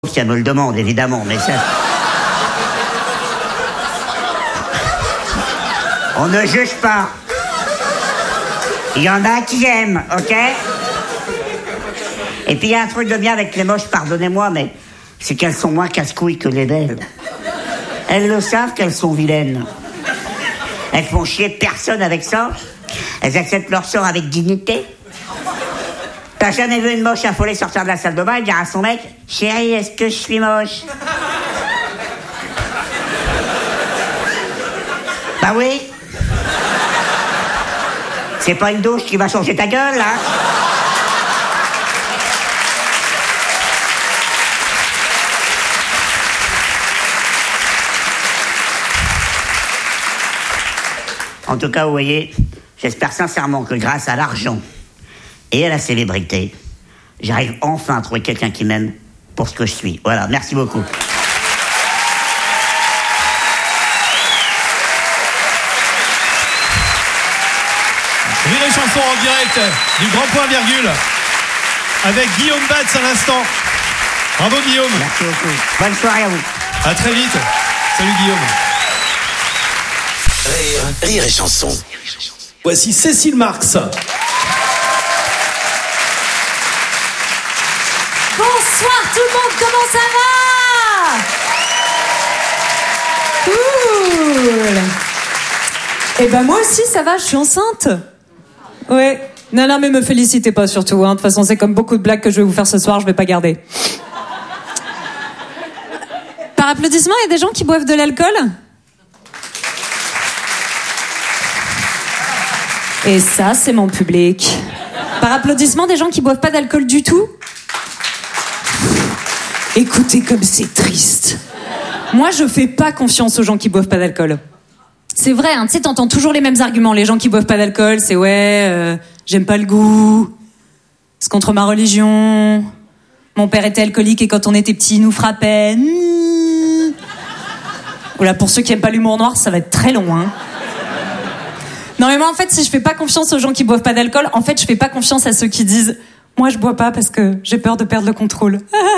si elle me le demande, évidemment, mais ça... On ne juge pas. Il y en a qui aiment, ok? Et puis il y a un truc de bien avec les moches, pardonnez-moi, mais c'est qu'elles sont moins casse-couilles que les belles. Elles le savent qu'elles sont vilaines. Elles font chier personne avec ça. Elles acceptent leur sort avec dignité. T'as jamais vu une moche affolée sortir de la salle de bain et dire à son mec « Chérie, est-ce que je suis moche ?» Bah oui. C'est pas une douche qui va changer ta gueule, là. En tout cas, vous voyez, j'espère sincèrement que grâce à l'argent et à la célébrité, j'arrive enfin à trouver quelqu'un qui m'aime pour ce que je suis. Voilà, merci beaucoup. Rire et chanson en direct du Grand Point Virgule avec Guillaume Batz à l'instant. Bravo Guillaume. Merci beaucoup. Bonne soirée à vous. À très vite. Salut Guillaume. Rire et chanson. Voici Cécile Marx. Bonsoir tout le monde, comment ça va? Cool. Eh ben moi aussi ça va, je suis enceinte. Ouais. Non mais me félicitez pas surtout, hein. De toute façon c'est comme beaucoup de blagues que je vais vous faire ce soir, je vais pas garder. Par applaudissement, il y a des gens qui boivent de l'alcool? Et ça, c'est mon public. Par applaudissement, des gens qui boivent pas d'alcool du tout? Écoutez comme c'est triste. Moi, je fais pas confiance aux gens qui boivent pas d'alcool. C'est vrai, hein, tu sais, t'entends toujours les mêmes arguments. Les gens qui boivent pas d'alcool, c'est j'aime pas le goût, c'est contre ma religion, mon père était alcoolique et quand on était petit, il nous frappait. Voilà, pour ceux qui aiment pas l'humour noir, ça va être très long, hein. Non mais moi en fait si je fais pas confiance aux gens qui boivent pas d'alcool, en fait je fais pas confiance à ceux qui disent moi je bois pas parce que j'ai peur de perdre le contrôle.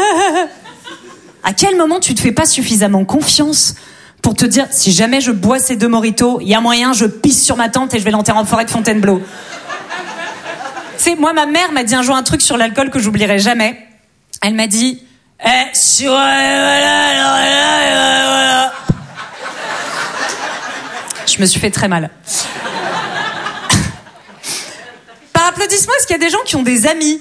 À quel moment tu te fais pas suffisamment confiance pour te dire si jamais je bois ces 2 mojitos, il y a moyen je pisse sur ma tante et je vais l'enterrer en forêt de Fontainebleau. Tu sais, moi ma mère m'a dit un jour un truc sur l'alcool que j'oublierai jamais. Elle m'a dit Je me suis fait très mal. Par applaudissement, est-ce qu'il y a des gens qui ont des amis?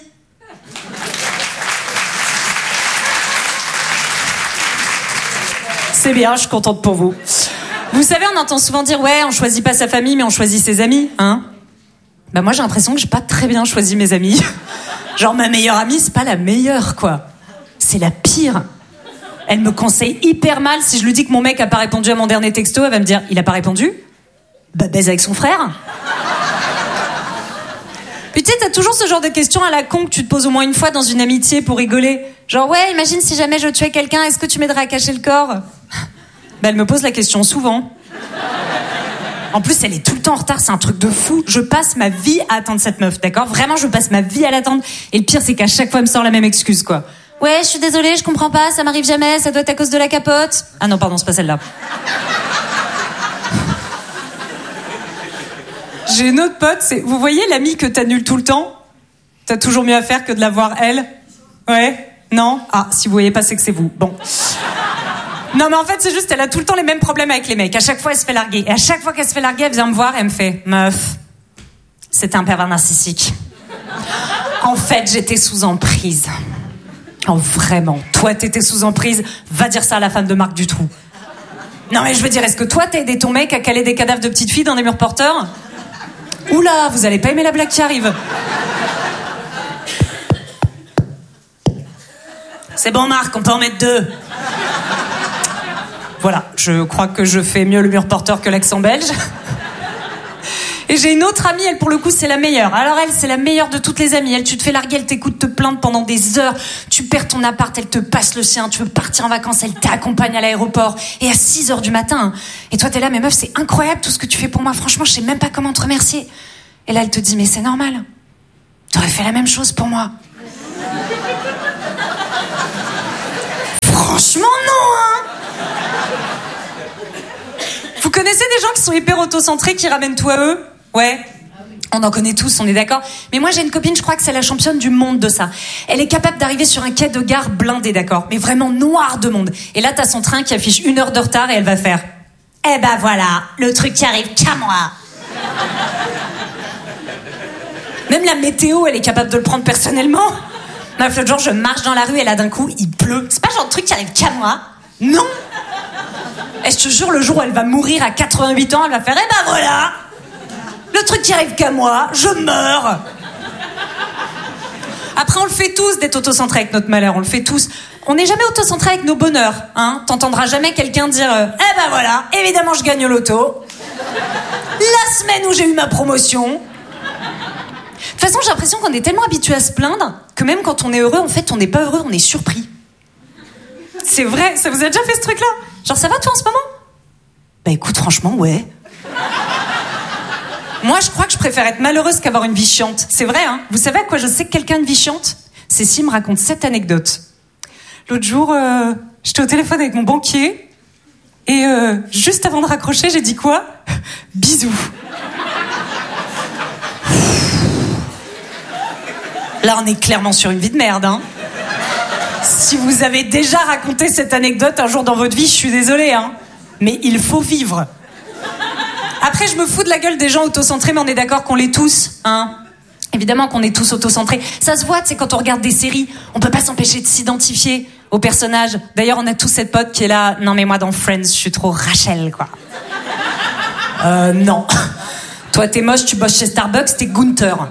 C'est bien, je suis contente pour vous. Vous savez, on entend souvent dire ouais, on choisit pas sa famille, mais on choisit ses amis, hein? Bah moi, j'ai l'impression que j'ai pas très bien choisi mes amis. Genre ma meilleure amie, c'est pas la meilleure, quoi. C'est la pire. Elle me conseille hyper mal. Si je lui dis que mon mec a pas répondu à mon dernier texto, elle va me dire il a pas répondu? Bah baise avec son frère. Puis tu sais, t'as toujours ce genre de questions à la con que tu te poses au moins une fois dans une amitié pour rigoler. Genre ouais, imagine si jamais je tuais quelqu'un, est-ce que tu m'aiderais à cacher le corps? Bah elle me pose la question souvent. En plus, elle est tout le temps en retard, c'est un truc de fou. Je passe ma vie à attendre cette meuf, d'accord? Vraiment, je passe ma vie à l'attendre. Et le pire, c'est qu'à chaque fois, elle me sort la même excuse, quoi. Ouais, je suis désolée, je comprends pas, ça m'arrive jamais, ça doit être à cause de la capote. Ah non, pardon, c'est pas celle-là. J'ai une autre pote, vous voyez l'amie que t'annules tout le temps? T'as toujours mieux à faire que de la voir elle? Ouais? Non? Ah, si vous voyez pas, c'est que c'est vous. Bon. Non, mais en fait, c'est juste, elle a tout le temps les mêmes problèmes avec les mecs. À chaque fois, elle se fait larguer. Et à chaque fois qu'elle se fait larguer, elle vient me voir et elle me fait « Meuf, c'était un pervers narcissique. En fait, j'étais sous emprise. » Oh, vraiment, toi, t'étais sous emprise, va dire ça à la femme de Marc Dutroux. Non, mais je veux dire, est-ce que toi, t'as aidé ton mec à caler des cadavres de petites filles dans des murs porteurs? Oula, vous allez pas aimer la blague qui arrive. C'est bon, Marc, on peut en mettre 2. Voilà, je crois que je fais mieux le mur porteur que l'accent belge. Et j'ai une autre amie, elle pour le coup c'est la meilleure. Alors elle c'est la meilleure de toutes les amies. Elle, tu te fais larguer, elle t'écoute te plaindre pendant des heures. Tu perds ton appart, elle te passe le sien. Tu veux partir en vacances, elle t'accompagne à l'aéroport. Et à 6h du matin. Et toi t'es là, mais meuf c'est incroyable tout ce que tu fais pour moi. Franchement je sais même pas comment te remercier. Et là elle te dit, mais c'est normal. T'aurais fait la même chose pour moi. Franchement, non, hein. Vous connaissez des gens qui sont hyper autocentrés, qui ramènent tout à eux? Ouais. On en connaît tous, on est d'accord. Mais moi, j'ai une copine, je crois que c'est la championne du monde de ça. Elle est capable d'arriver sur un quai de gare blindé, d'accord? Mais vraiment noir de monde. Et là, t'as son train qui affiche 1 heure de retard et elle va faire... Eh ben voilà, le truc qui arrive qu'à moi. Même la météo, elle est capable de le prendre personnellement. Bref, l'autre jour, je marche dans la rue et là, d'un coup, il pleut. C'est pas le genre de truc qui arrive qu'à moi. Non. Et je te jure, le jour où elle va mourir à 88 ans, elle va faire... Eh ben voilà, le truc qui arrive qu'à moi, je meurs. Après, on le fait tous d'être autocentré avec notre malheur, on le fait tous. On n'est jamais autocentré avec nos bonheurs, hein. T'entendras jamais quelqu'un dire eh ben voilà, évidemment je gagne au loto. La semaine où j'ai eu ma promotion. De toute façon, j'ai l'impression qu'on est tellement habitué à se plaindre que même quand on est heureux, en fait, on n'est pas heureux, on est surpris. C'est vrai, ça vous a déjà fait ce truc-là? Genre, ça va toi en ce moment? Bah écoute, franchement, ouais. Moi, je crois que je préfère être malheureuse qu'avoir une vie chiante. C'est vrai, hein. Vous savez à quoi je sais que quelqu'un a une vie chiante? C'est s'il me raconte cette anecdote. L'autre jour, j'étais au téléphone avec mon banquier et juste avant de raccrocher, j'ai dit quoi? Bisous. Là, on est clairement sur une vie de merde, hein. Si vous avez déjà raconté cette anecdote un jour dans votre vie, je suis désolée, hein. Mais il faut vivre. Après, je me fous de la gueule des gens autocentrés, mais on est d'accord qu'on l'est tous, hein. Évidemment qu'on est tous autocentrés. Ça se voit, tu sais, quand on regarde des séries, on peut pas s'empêcher de s'identifier aux personnages. D'ailleurs, on a tous cette pote qui est là. Non, mais moi, dans Friends, je suis trop Rachel, quoi. Non. Toi, t'es moche, tu bosses chez Starbucks, t'es Gunther.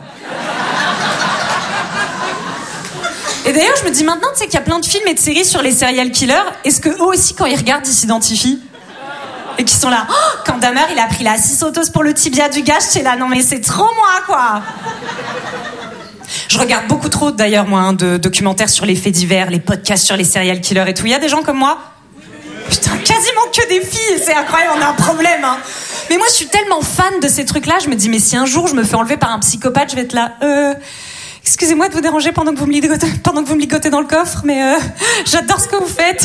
Et d'ailleurs, je me dis maintenant, tu sais qu'il y a plein de films et de séries sur les serial killers. Est-ce que eux aussi, quand ils regardent, ils s'identifient? Et qui sont là, oh, quand Dahmer, il a pris la 6 autos pour le tibia du gars, j'étais là, non mais c'est trop moi, quoi. Je regarde beaucoup trop, d'ailleurs, moi, hein, de documentaires sur les faits divers, les podcasts sur les serial killers et tout. Il y a des gens comme moi? Putain, quasiment que des filles, c'est incroyable, on a un problème, hein. Mais moi, je suis tellement fan de ces trucs-là, je me dis, mais si un jour je me fais enlever par un psychopathe, je vais être là, excusez-moi de vous déranger pendant que vous me ligotez dans le coffre, mais j'adore ce que vous faites.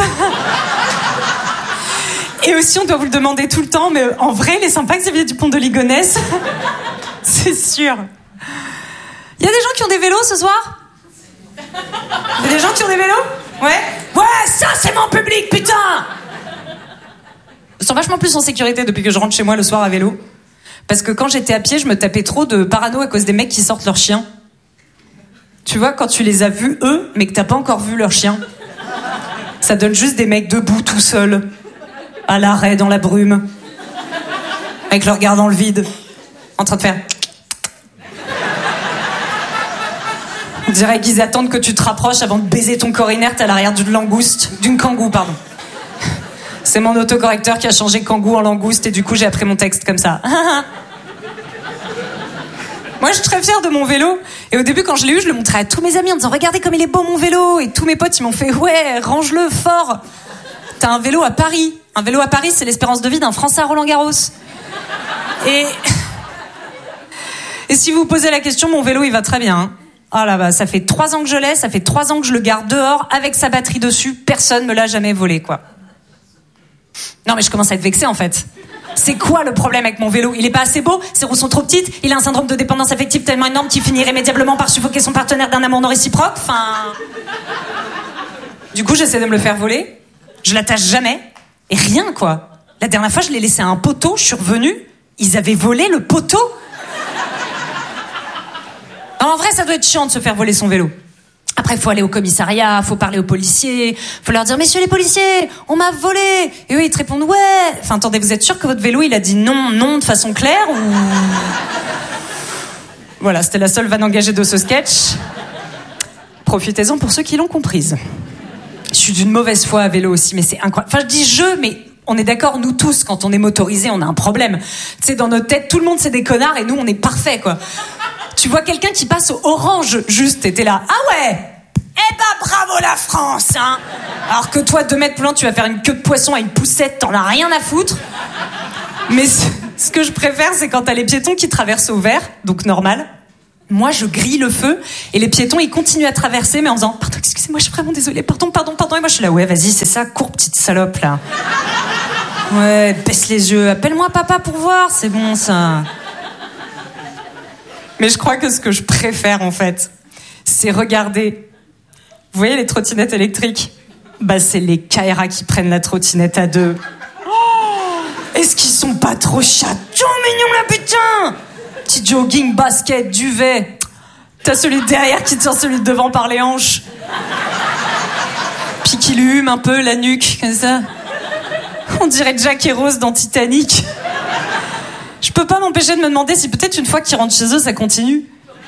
Et aussi, on doit vous le demander tout le temps, mais en vrai, il est sympa Xavier Dupont de Ligonnès. C'est sûr. Il y a des gens qui ont des vélos ce soir? Il y a des gens qui ont des vélos? Ouais? Ouais, ça c'est mon public, putain! Je me sens vachement plus en sécurité depuis que je rentre chez moi le soir à vélo. Parce que quand j'étais à pied, je me tapais trop de parano à cause des mecs qui sortent leurs chiens. Tu vois, quand tu les as vus, eux, mais que t'as pas encore vu leur chien, ça donne juste des mecs debout tout seuls, à l'arrêt dans la brume, avec le regard dans le vide, en train de faire... On dirait qu'ils attendent que tu te rapproches avant de baiser ton corps inerte à l'arrière d'une kangou, pardon. C'est mon autocorrecteur qui a changé kangou en langouste et du coup j'ai appris mon texte comme ça. Moi, je suis très fière de mon vélo. Et au début, quand je l'ai eu, je le montrais à tous mes amis en disant « Regardez comme il est beau, mon vélo !» Et tous mes potes, ils m'ont fait « Ouais, range-le fort !» T'as un vélo à Paris. Un vélo à Paris, c'est l'espérance de vie d'un Français à Roland-Garros. Et si vous vous posez la question, mon vélo, il va très bien. Hein. Ah là bah, ça fait 3 ans que je l'ai, ça fait 3 ans que je le garde dehors, avec sa batterie dessus. Personne me l'a jamais volé, quoi. Non, mais je commence à être vexée, en fait. C'est quoi le problème avec mon vélo? Il est pas assez beau? Ses roues sont trop petites? Il a un syndrome de dépendance affective tellement énorme qu'il finit irrémédiablement par suffoquer son partenaire d'un amour non réciproque? Enfin... Du coup, j'essaie de me le faire voler. Je l'attache jamais. Et rien, quoi. La dernière fois, je l'ai laissé à un poteau. Je suis revenue. Ils avaient volé le poteau. Non, en vrai, ça doit être chiant de se faire voler son vélo. Après, il faut aller au commissariat, faut parler aux policiers, faut leur dire « Messieurs les policiers, on m'a volé !» Et eux, ils te répondent « Ouais !» Enfin, attendez, vous êtes sûr que votre vélo, il a dit non de façon claire ou... Voilà, c'était la seule vanne engagée de ce sketch. Profitez-en pour ceux qui l'ont comprise. Je suis d'une mauvaise foi à vélo aussi, mais c'est incroyable. Enfin, je dis « je », mais on est d'accord, nous tous, quand on est motorisé, on a un problème. Tu sais, dans notre tête, tout le monde, c'est des connards et nous, on est parfaits, quoi. Tu vois quelqu'un qui passe au orange, juste, et t'es là, ah ouais, eh ben bravo la France, hein. Alors que toi, 2 mètres plus loin, tu vas faire une queue de poisson à une poussette, t'en as rien à foutre. Mais ce que je préfère, c'est quand t'as les piétons qui traversent au vert, donc normal, Moi, je grille le feu et les piétons, ils continuent à traverser, mais en disant « Pardon, excusez-moi, je suis vraiment désolée. Pardon. » Et moi, je suis là « Ouais, vas-y, c'est ça, cours, petite salope, là. Ouais, baisse les yeux. Appelle-moi papa pour voir, c'est bon, ça. » Mais je crois que ce que je préfère, en fait, c'est regarder. Vous voyez les trottinettes électriques ? Bah, c'est les Kaira qui prennent la trottinette à deux. Oh, est-ce qu'ils sont pas trop chatons, mignons, là, putain ? Petit jogging, basket, duvet. T'as celui de derrière qui tient celui de devant par les hanches. Puis qui lui hume un peu la nuque, comme ça. On dirait Jack et Rose dans Titanic. Je peux pas m'empêcher de me demander si peut-être une fois qu'ils rentrent chez eux, ça continue.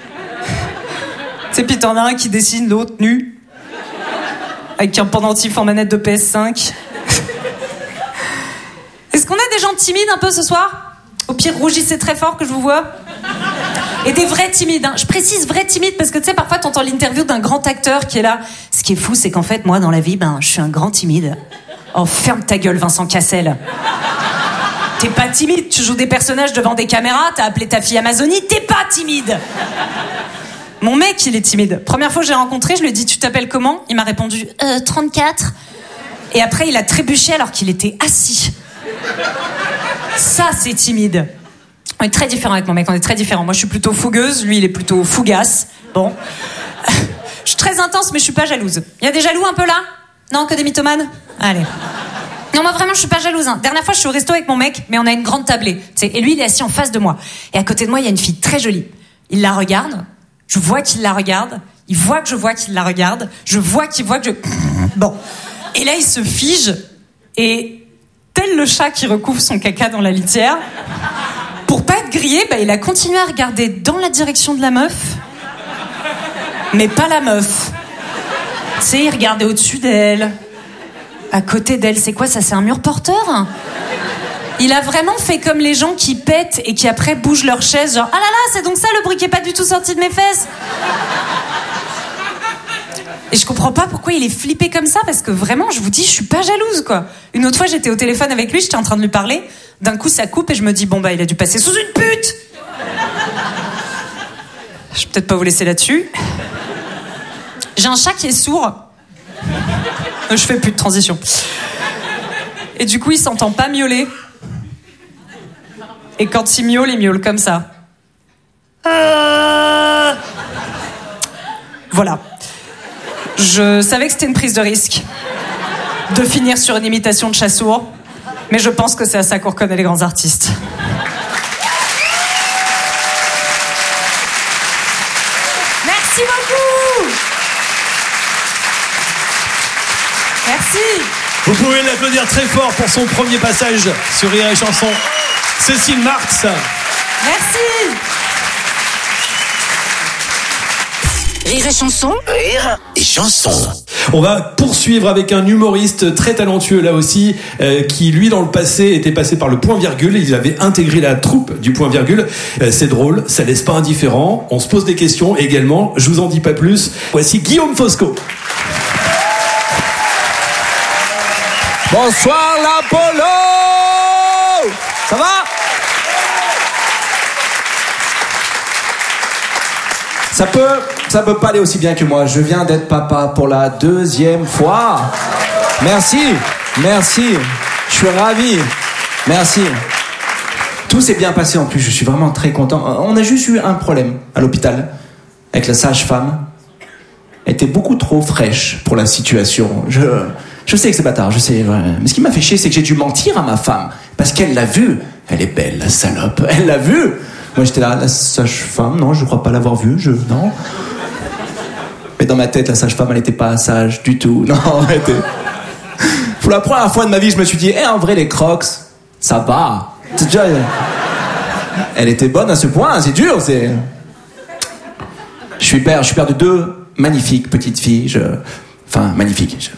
Tu sais, puis t'en as un qui dessine l'autre nu. Avec un pendentif en manette de PS5. Est-ce qu'on a des gens timides un peu ce soir ? Au pire, rougissez très fort que je vous vois. Et des vrais timides, hein. Je précise vrais timides parce que tu sais, parfois t'entends l'interview d'un grand acteur qui est là. Ce qui est fou, c'est qu'en fait, moi, dans la vie, je suis un grand timide. Oh, ferme ta gueule, Vincent Cassel. T'es pas timide, tu joues des personnages devant des caméras, t'as appelé ta fille Amazonie, t'es pas timide. Mon mec, il est timide. Première fois que je l'ai rencontré, je lui ai dit « Tu t'appelles comment ?» Il m'a répondu « 34. » Et après, il a trébuché alors qu'il était assis. Ça, c'est timide. On est très différents avec mon mec, on est très différents. Moi, je suis plutôt fougueuse, lui, il est plutôt fougasse. Bon. Je suis très intense, mais je suis pas jalouse. Il y a des jaloux un peu là ? Non, que des mythomanes ? Allez. Non, moi, vraiment, je suis pas jalouse. Hein. Dernière fois, je suis au resto avec mon mec, mais on a une grande tablée. Et lui, il est assis en face de moi. Et à côté de moi, il y a une fille très jolie. Il la regarde. Je vois qu'il la regarde. Il voit que je vois qu'il la regarde. Je vois qu'il voit que je... Bon. Et là, il se fige. Et tel le chat qui recouvre son caca dans la litière, pour pas être grillé, il a continué à regarder dans la direction de la meuf. Mais pas la meuf. Tu sais, il regardait au-dessus d'elle. À côté d'elle. C'est quoi ça ? C'est un mur porteur ? Il a vraiment fait comme les gens qui pètent et qui après bougent leur chaise, genre « Ah là là, c'est donc ça le bruit qui est pas du tout sorti de mes fesses !» Et je comprends pas pourquoi il est flippé comme ça, parce que vraiment, je vous dis, je suis pas jalouse, quoi. Une autre fois, j'étais au téléphone avec lui, j'étais en train de lui parler, d'un coup, ça coupe et je me dis « Bon, il a dû passer sous une pute !» Je vais peut-être pas vous laisser là-dessus. J'ai un chat qui est sourd. Je fais plus de transition. Et du coup, il s'entend pas miauler. Et quand il miaule comme ça. Voilà. Je savais que c'était une prise de risque de finir sur une imitation de chat sourd, mais je pense que c'est à ça qu'on reconnaît les grands artistes. Merci beaucoup. Merci. Vous pouvez l'applaudir très fort pour son premier passage sur Rire et Chanson. Cécile Marx. Merci. Rire et Chanson. Rire et Chanson. On va poursuivre avec un humoriste très talentueux là aussi, qui lui dans le passé était passé par le Point Virgule. Il avait intégré la troupe du Point Virgule. C'est drôle, ça laisse pas indifférent. On se pose des questions également. Je vous en dis pas plus. Voici Guillaume Fosco. Bonsoir l'Apollo. Ça va ? Ça peut pas aller aussi bien que moi. Je viens d'être papa pour la 2e fois. Merci. Je suis ravi. Merci. Tout s'est bien passé en plus. Je suis vraiment très content. On a juste eu un problème à l'hôpital avec la sage-femme. Elle était beaucoup trop fraîche pour la situation. Je sais que c'est bâtard, je sais. Mais ce qui m'a fait chier, c'est que j'ai dû mentir à ma femme. Parce qu'elle l'a vu. Elle est belle, la salope. Elle l'a vu. Moi, j'étais là, la sage-femme, non, je crois pas l'avoir vue, non. Mais dans ma tête, la sage-femme, elle était pas sage du tout. Non, elle était... Pour la première fois de ma vie, je me suis dit, en vrai, les Crocs, ça va. C'est déjà... Elle était bonne à ce point, c'est dur, c'est... Je suis père de 2 magnifiques petites filles, Enfin, magnifiques,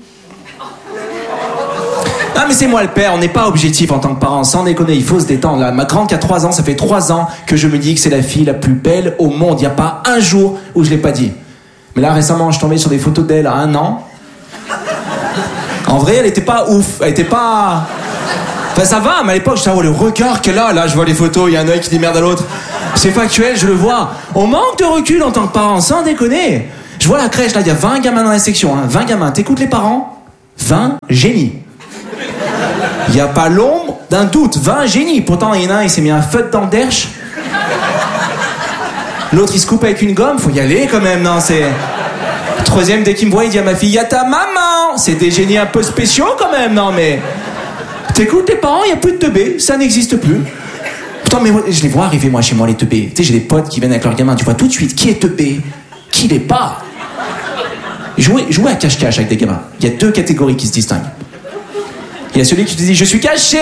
Ah mais c'est moi le père, on n'est pas objectif en tant que parent, sans déconner, il faut se détendre là. Ma grande qui a 3 ans, ça fait 3 ans que je me dis que c'est la fille la plus belle au monde. Il n'y a pas un jour où je l'ai pas dit. Mais là récemment, je tombais sur des photos d'elle à 1 an. En vrai, elle était pas ouf, elle était pas... Enfin ça va, mais à l'époque, je savais le regard qu'elle a, là je vois les photos, il y a un œil qui démerde à l'autre. C'est factuel, je le vois. On manque de recul en tant que parent, sans déconner. Je vois la crèche, là, il y a 20 gamins dans la section. 20 gamins. T'écoutes les parents ? 20 génies. Il n'y a pas l'ombre d'un doute. 20 génies. Pourtant, il y en a un, il s'est mis un feu dans le derche. L'autre, il se coupe avec une gomme. Faut y aller quand même, non, c'est... Troisième, dès qu'il me voit, il dit à ma fille, il y a ta maman. C'est des génies un peu spéciaux quand même, non, mais... T'écoutes les parents, il n'y a plus de teubés. Ça n'existe plus. Pourtant, mais je les vois arriver, moi, chez moi, les teubés. Tu sais, j'ai des potes qui viennent avec leurs gamins. Tu vois tout de suite qui est teubé, qui l'est pas. Jouer à cache-cache avec des gamins. Il y a 2 catégories qui se distinguent. Il y a celui qui te dit, je suis caché.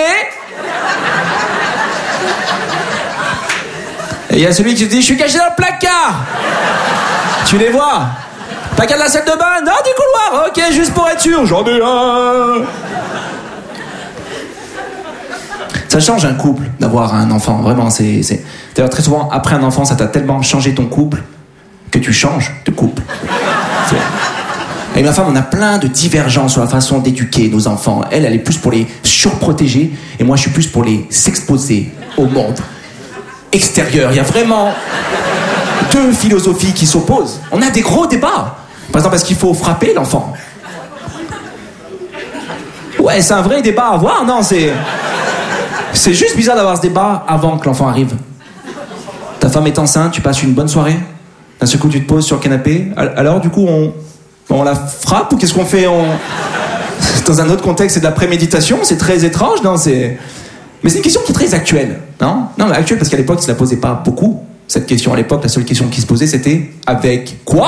Et il y a celui qui te dit, je suis caché dans le placard. Tu les vois. Placard de la salle de bain, non, du couloir. Ok, juste pour être sûr, j'en ai un. Ça change un couple d'avoir un enfant, vraiment. D'ailleurs, très souvent, après un enfant, ça t'a tellement changé ton couple que tu changes de couple. Et ma femme, on a plein de divergences sur la façon d'éduquer nos enfants. Elle est plus pour les surprotéger, et moi, je suis plus pour les s'exposer au monde extérieur. Il y a vraiment 2 philosophies qui s'opposent. On a des gros débats. Par exemple, est-ce qu'il faut frapper l'enfant ? Ouais, c'est un vrai débat à avoir, non ? C'est juste bizarre d'avoir ce débat avant que l'enfant arrive. Ta femme est enceinte, tu passes une bonne soirée. D'un seul coup, tu te poses sur le canapé. Alors, du coup, on la frappe ou qu'est-ce qu'on fait ? Dans un autre contexte, c'est de la préméditation. C'est très étrange, non ? Mais c'est une question qui est très actuelle, non ? Non, mais actuelle parce qu'à l'époque, ils ne la posaient pas beaucoup. Cette question à l'époque, la seule question qui se posait, c'était avec quoi ?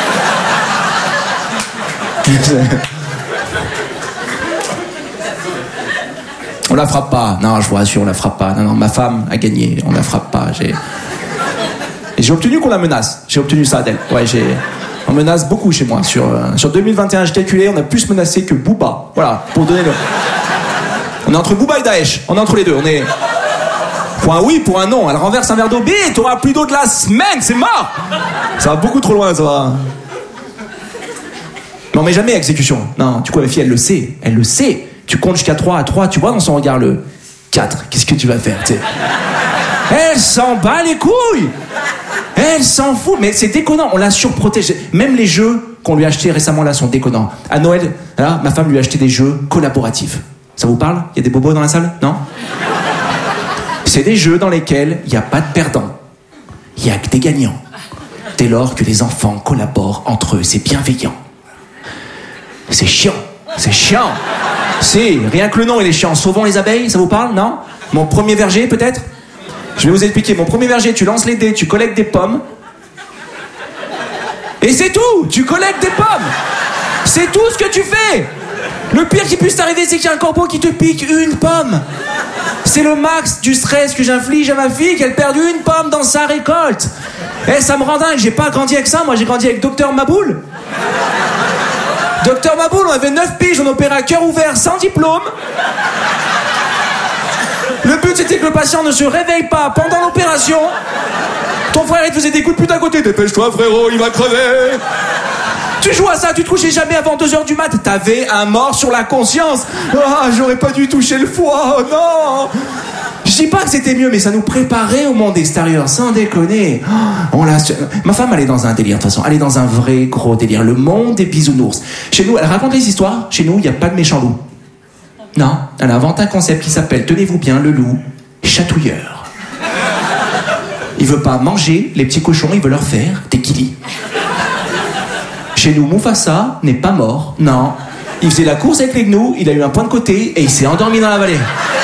On la frappe pas. Non, je vous rassure, on la frappe pas. Non, ma femme a gagné. On la frappe pas. J'ai obtenu qu'on la menace. J'ai obtenu ça d'elle. Ouais, on menace beaucoup chez moi. Sur 2021, j'ai calculé, on a plus menacé que Booba. Voilà, pour donner le... On est entre Booba et Daesh. On est entre les deux. On est... Pour un oui, pour un non. Elle renverse un verre d'eau. Bite, t'auras plus d'eau de la semaine. C'est mort. Ça va beaucoup trop loin, ça va. Non, mais jamais exécution. Non, du coup, ma fille, elle le sait. Elle le sait. Tu comptes jusqu'à 3, à 3, tu vois dans son regard le 4. Qu'est-ce que tu vas faire, t'sais ? Elle s'en bat les couilles. Elle s'en fout. Mais c'est déconnant, on la surprotège. Même les jeux qu'on lui a achetés récemment là sont déconnants. À Noël, là, ma femme lui a acheté des jeux collaboratifs. Ça vous parle ? Il y a des bobos dans la salle ? Non ? C'est des jeux dans lesquels il n'y a pas de perdants. Il n'y a que des gagnants. Dès lors que les enfants collaborent entre eux, c'est bienveillant. C'est chiant. C'est chiant. C'est, rien que le nom il est chiant. Sauvons les abeilles, ça vous parle, non ? Mon premier verger, peut-être ? Je vais vous expliquer. Mon premier verger, tu lances les dés, tu collectes des pommes. Et c'est tout. Tu collectes des pommes. C'est tout ce que tu fais. Le pire qui puisse t'arriver, c'est qu'il y a un corbeau qui te pique une pomme. C'est le max du stress que j'inflige à ma fille, qu'elle perde une pomme dans sa récolte. Eh, ça me rend dingue. J'ai pas grandi avec ça. Moi, j'ai grandi avec Docteur Maboul. Docteur Maboul, on avait 9 piges, on opérait à cœur ouvert, sans diplôme. Le but, c'était que le patient ne se réveille pas pendant l'opération. Ton frère, il te faisait des coups de pute à côté. Dépêche-toi, frérot, il va crever. Tu joues à ça, tu te couchais jamais avant 2h du mat. T'avais un mort sur la conscience. Ah, j'aurais pas dû toucher le foie, oh non. Je dis pas que c'était mieux, mais ça nous préparait au monde extérieur, sans déconner. Ma femme, elle est dans un délire, de toute façon. Elle est dans un vrai gros délire. Le monde des bisounours. Chez nous, elle raconte les histoires. Chez nous, il n'y a pas de méchant loup. Non, elle a inventé un concept qui s'appelle, tenez-vous bien, le loup chatouilleur. Il veut pas manger les petits cochons, il veut leur faire des kilis. Chez nous, Mufasa n'est pas mort, non. Il faisait la course avec les gnous, il a eu un point de côté et il s'est endormi dans la vallée.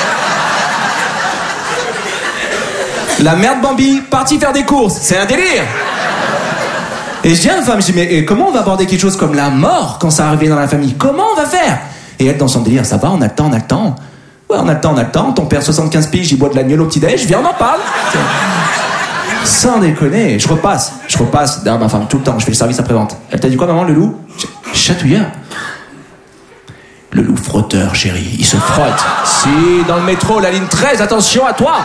La mère de Bambi, partie faire des courses, c'est un délire. Et je dis à ma femme, je dis, mais comment on va aborder quelque chose comme la mort quand ça arrive dans la famille ? Comment on va faire ? Et elle, dans son délire, ça va, on a le temps. Ouais, on a le temps. Ton père, 75 piges, il boit de la gnôle au petit-déj, viens, on en parle. Sans déconner, je repasse derrière ma femme tout le temps, je fais le service après-vente. Elle t'a dit quoi, maman, le loup ? Chatouilleur. Le loup frotteur, chérie, il se frotte. Si, dans le métro, la ligne 13, attention à toi.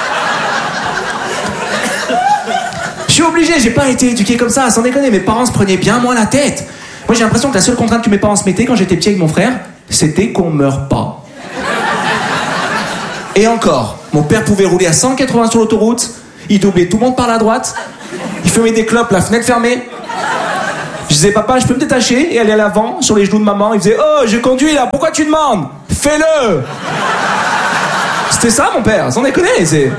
Je suis obligé, j'ai pas été éduqué comme ça, sans déconner, mes parents se prenaient bien moins la tête. Moi, j'ai l'impression que la seule contrainte que mes parents se mettaient quand j'étais petit avec mon frère, c'était qu'on meure pas. Et encore, mon père pouvait rouler à 180 sur l'autoroute, Il doublait tout le monde par la droite. Il fumait des clopes, la fenêtre fermée. Je disais, papa, je peux me détacher et aller à l'avant, sur les genoux de maman. Il faisait, oh, je conduis là, pourquoi tu demandes? Fais-le! C'était ça, mon père, sans déconner, c'est...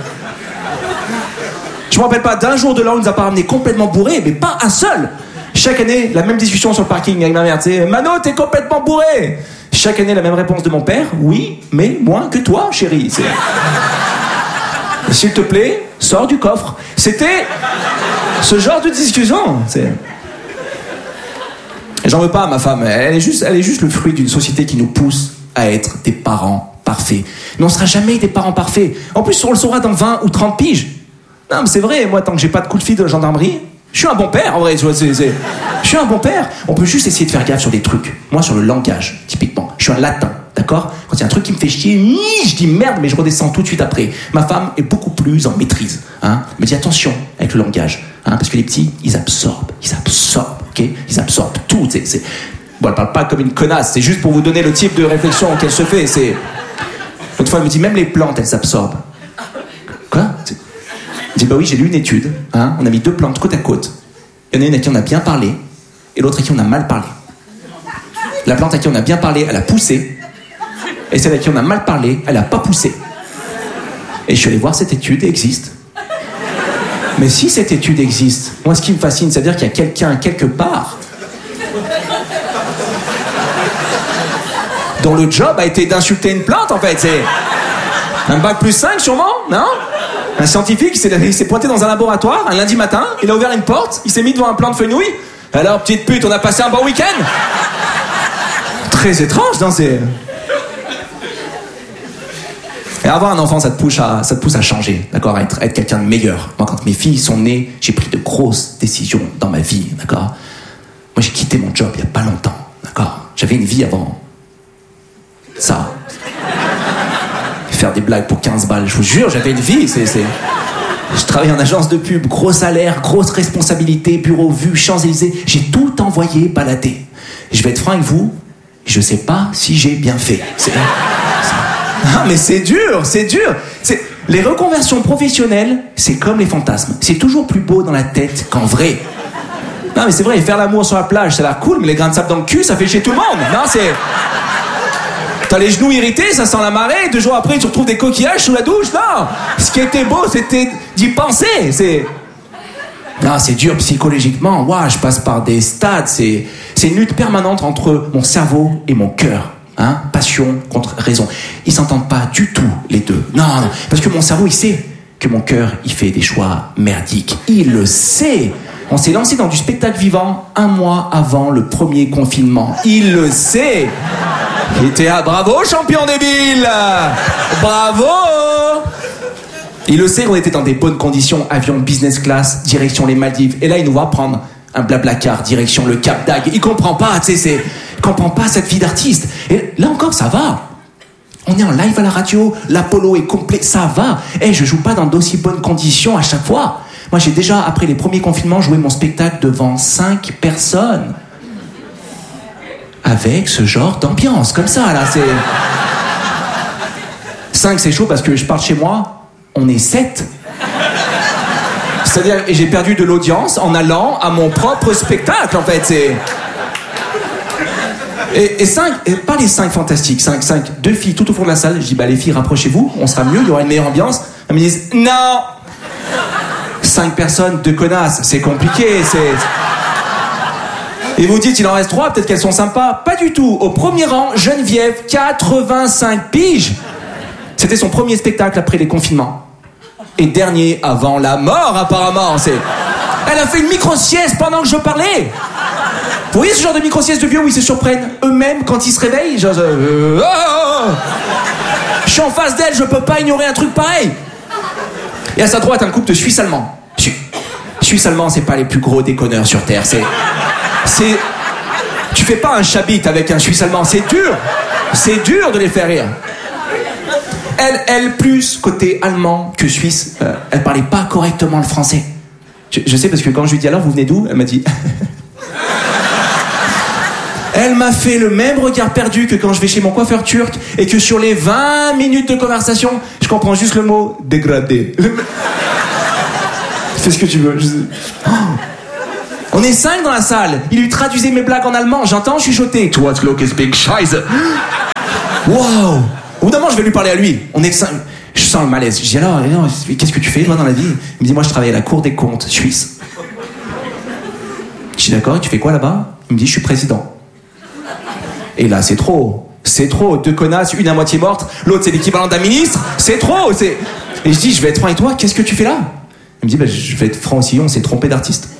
Je me rappelle pas d'un jour de l'an où il nous a pas ramené complètement bourré, mais pas un seul. Chaque année, la même discussion sur le parking avec ma mère, tu sais, Mano, t'es complètement bourré. Chaque année, la même réponse de mon père, oui, mais moins que toi, chérie. C'est... S'il te plaît, sors du coffre. C'était ce genre de discussion. C'est... J'en veux pas à ma femme, elle est juste le fruit d'une société qui nous pousse à être des parents parfaits. Mais on sera jamais des parents parfaits. En plus, on le saura dans 20 ou 30 piges. Non, mais c'est vrai, moi, tant que j'ai pas de coup de fil de la gendarmerie, je suis un bon père, en vrai. Je suis un bon père. On peut juste essayer de faire gaffe sur des trucs. Moi, sur le langage, typiquement, je suis un latin, d'accord? Quand il y a un truc qui me fait chier, je dis merde, mais je redescends tout de suite après. Ma femme est beaucoup plus en maîtrise. Hein? Elle me dit attention avec le langage, hein? Parce que les petits, ils absorbent, ok? Ils absorbent tout. Bon, elle parle pas comme une connasse, c'est juste pour vous donner le type de réflexion qu'elle se fait. L'autre fois, elle me dit même les plantes, elles s'absorbent. Quoi? Je dis bah oui, j'ai lu une étude, hein, on a mis 2 plantes côte à côte. Il y en a une à qui on a bien parlé et l'autre à qui on a mal parlé. La plante à qui on a bien parlé, elle a poussé, et celle à qui on a mal parlé, elle a pas poussé. Et je suis allé voir, cette étude existe. Mais si cette étude existe, moi ce qui me fascine, c'est-à-dire qu'il y a quelqu'un quelque part dont le job a été d'insulter une plante, en fait. C'est un bac plus 5 sûrement, non? Un scientifique, il s'est pointé dans un laboratoire un lundi matin, il a ouvert une porte, il s'est mis devant un plant de fenouil. Alors, petite pute, on a passé un bon week-end? Très étrange, non? C'est... Et avoir un enfant, ça te pousse à changer, d'accord? À être quelqu'un de meilleur. Moi, quand mes filles sont nées, j'ai pris de grosses décisions dans ma vie, d'accord? Moi, j'ai quitté mon job il y a pas longtemps, d'accord? J'avais une vie avant ça. Faire des blagues pour 15 balles, je vous jure, j'avais une vie, Je travaillais en agence de pub, gros salaire, grosse responsabilité, bureau vu, Champs-Élysées, j'ai tout envoyé balader. Je vais être franc avec vous, je sais pas si j'ai bien fait. Ah, mais c'est dur. Les reconversions professionnelles, c'est comme les fantasmes. C'est toujours plus beau dans la tête qu'en vrai. Non, mais c'est vrai, faire l'amour sur la plage, ça a l'air cool, mais les grains de sable dans le cul, ça fait chier tout le monde. Non, c'est... T'as les genoux irrités, ça sent la marée, 2 jours après, tu retrouves des coquillages sous la douche. Non, ce qui était beau, c'était d'y penser. Non, c'est dur psychologiquement. Ouah, je passe par des stades. C'est une lutte permanente entre mon cerveau et mon cœur. Hein? Passion contre raison. Ils s'entendent pas du tout, les deux. Non, parce que mon cerveau, il sait que mon cœur, il fait des choix merdiques. Il le sait. On s'est lancé dans du spectacle vivant 1 mois avant le premier confinement. Il le sait. Il était à bravo, champion débile. Bravo. Il le sait qu'on était dans des bonnes conditions. Avion business class, direction les Maldives. Et là, il nous voit prendre un blablacar, direction le Cap d'Agde. Il comprend pas, tu sais, il comprend pas cette vie d'artiste. Et là encore, ça va. On est en live à la radio, l'Apollo est complet, ça va. Et je joue pas dans d'aussi bonnes conditions à chaque fois. Moi, j'ai déjà, après les premiers confinements, joué mon spectacle devant 5 personnes. Avec ce genre d'ambiance, comme ça, là, c'est... 5, c'est chaud parce que je pars de chez moi, on est 7. C'est-à-dire, et j'ai perdu de l'audience en allant à mon propre spectacle, en fait, c'est... Et 5, et pas les 5 fantastiques, 5, 2 filles tout au fond de la salle. Je dis, bah les filles, rapprochez-vous, on sera mieux, il y aura une meilleure ambiance. Elles me disent, non. 5 personnes, 2 connasses, c'est compliqué, c'est... Et vous dites, il en reste 3, peut-être qu'elles sont sympas. Pas du tout. Au premier rang, Geneviève, 85 piges. C'était son premier spectacle après les confinements. Et dernier avant la mort, apparemment. Elle a fait une micro-sieste pendant que je parlais. Vous voyez ce genre de micro-sieste de vieux où ils se surprennent eux-mêmes quand ils se réveillent? Genre, je suis en face d'elle, je peux pas ignorer un truc pareil. Et à sa droite, un couple de Suisses allemands. Suisses allemands, c'est pas les plus gros déconneurs sur Terre. Tu fais pas un chabit avec un Suisse allemand, c'est dur de les faire rire. Elle plus côté allemand que suisse, elle parlait pas correctement le français. Je sais parce que quand je lui dis alors vous venez d'où, elle m'a dit elle m'a fait le même regard perdu que quand je vais chez mon coiffeur turc et que sur les 20 minutes de conversation je comprends juste le mot dégradé. Qu'est-ce que tu veux? On est 5 dans la salle. Il lui traduisait mes blagues en allemand. J'entends chuchoter. Toi, Glock is big Scheiße. Waouh! Au bout d'un moment, je vais lui parler à lui. On est 5. Je sens le malaise. Je dis alors, qu'est-ce que tu fais, toi, dans la vie? Il me dit, moi, je travaille à la Cour des comptes suisse. Je dis, d'accord, et tu fais quoi là-bas? Il me dit, je suis président. Et là, c'est trop. C'est trop. 2 connasses, une à moitié morte. L'autre, c'est l'équivalent d'un ministre. C'est trop. Et je dis, je vais être franc avec toi. Qu'est-ce que tu fais là? Il me dit, bah, je vais être franc aussi. On s'est trompé d'artiste.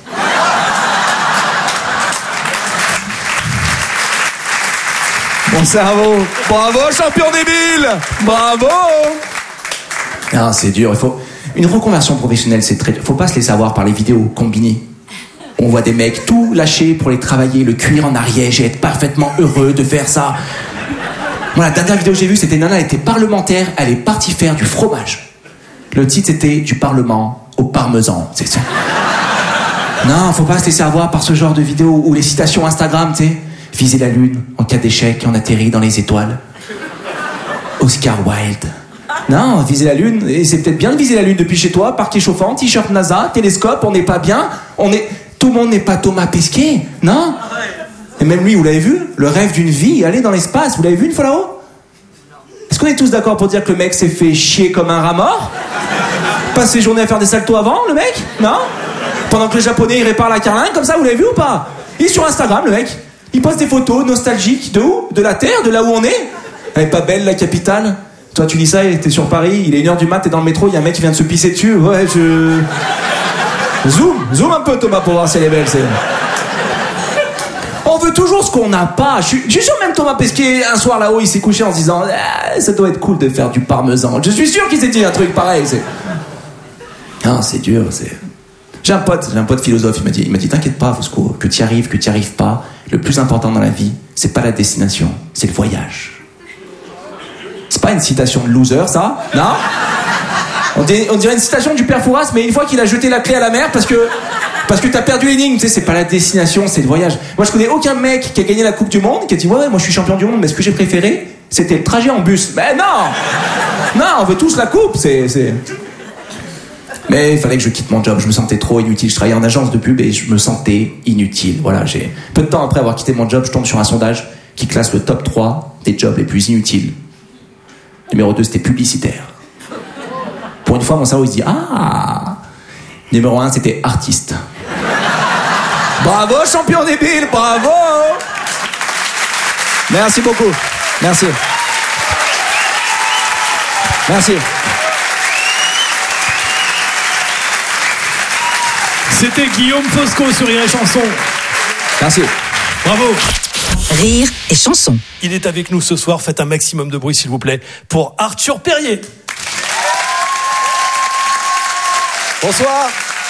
Mon cerveau. Bravo, champion débile. Bravo. Ah, c'est dur. Il faut une reconversion professionnelle, c'est très dur. Faut pas se laisser avoir par les vidéos combinées. On voit des mecs tout lâcher pour les travailler, le cuir en Ariège et être parfaitement heureux de faire ça. Moi, la dernière vidéo que j'ai vue, c'était Nana, elle était parlementaire, elle est partie faire du fromage. Le titre, c'était du Parlement au parmesan. C'est ça. Non, faut pas se laisser avoir par ce genre de vidéos ou les citations Instagram, tu sais. Viser la lune, en cas d'échec, on atterrit dans les étoiles. Oscar Wilde. Non, viser la lune, et c'est peut-être bien de viser la lune depuis chez toi, parquet chauffant, t-shirt NASA, télescope, on n'est pas bien, tout le monde n'est pas Thomas Pesquet, non? Et même lui, vous l'avez vu? Le rêve d'une vie, aller dans l'espace, vous l'avez vu une fois là-haut? Est-ce qu'on est tous d'accord pour dire que le mec s'est fait chier comme un rat mort? Passe ses journées à faire des saltos avant, le mec? Non? Pendant que le japonais, il répare la carlingue, comme ça, vous l'avez vu ou pas? Il est sur Instagram, le mec. Il poste des photos nostalgiques, de où? De la Terre, de là où on est? Elle est pas belle, la capitale? Toi, tu lis ça, t'es sur Paris, il est 1h du mat, t'es dans le métro, il y a un mec qui vient de se pisser dessus. Ouais, Zoom un peu, Thomas, pour voir si elle est belle, c'est... On veut toujours ce qu'on n'a pas. Je suis sûr même Thomas Pesquet, un soir là-haut, il s'est couché en se disant ça doit être cool de faire du parmesan. Je suis sûr qu'il s'est dit un truc pareil. Non, c'est dur, c'est... J'ai un pote philosophe, il m'a dit t'inquiète pas, Fosco, que tu y arrives pas, le plus important dans la vie, c'est pas la destination, c'est le voyage. C'est pas une citation de loser, ça? Non? On dirait une citation du père Fouras, mais une fois qu'il a jeté la clé à la mer parce que t'as perdu l'énigme, tu sais, c'est pas la destination, c'est le voyage. Moi, je connais aucun mec qui a gagné la Coupe du Monde, qui a dit ouais, moi je suis champion du monde, mais ce que j'ai préféré, c'était le trajet en bus. Mais non, on veut tous la coupe, c'est... Mais il fallait que je quitte mon job, je me sentais trop inutile. Je travaillais en agence de pub et je me sentais inutile. Voilà, peu de temps après avoir quitté mon job, je tombe sur un sondage qui classe le top 3 des jobs les plus inutiles. Numéro 2, c'était publicitaire. Pour une fois, mon cerveau il se dit ah. Numéro 1, c'était artiste. Bravo, champion débile, bravo. Merci beaucoup. Merci. C'était Guillaume Fosco sur Rire et Chanson. Merci. Bravo. Rire et Chanson. Il est avec nous ce soir. Faites un maximum de bruit, s'il vous plaît, pour Arthur Perrier. Bonsoir.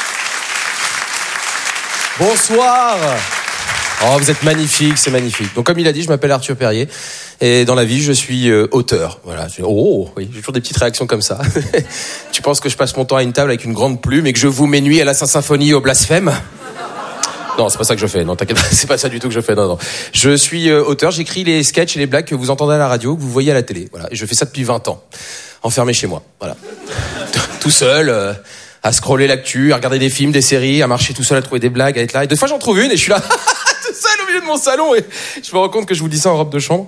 Bonsoir. Oh, vous êtes magnifique, c'est magnifique. Donc, comme il a dit, je m'appelle Arthur Perrier. Et dans la vie, je suis auteur. Voilà. Oui, j'ai toujours des petites réactions comme ça. Tu penses que je passe mon temps à une table avec une grande plume et que je voue mes nuits à la Saint-Symphonie au blasphème? Non, c'est pas ça que je fais. Non, t'inquiète pas, c'est pas ça du tout que je fais. Non. Je suis auteur, j'écris les sketchs et les blagues que vous entendez à la radio, que vous voyez à la télé. Voilà. Et je fais ça depuis 20 ans. Enfermé chez moi. Voilà. Tout seul, à scroller l'actu, à regarder des films, des séries, à marcher tout seul, à trouver des blagues, à être là. Et des fois, j'en trouve une et je suis là, tout seul au milieu de mon salon et je me rends compte que je vous dis ça en robe de chambre.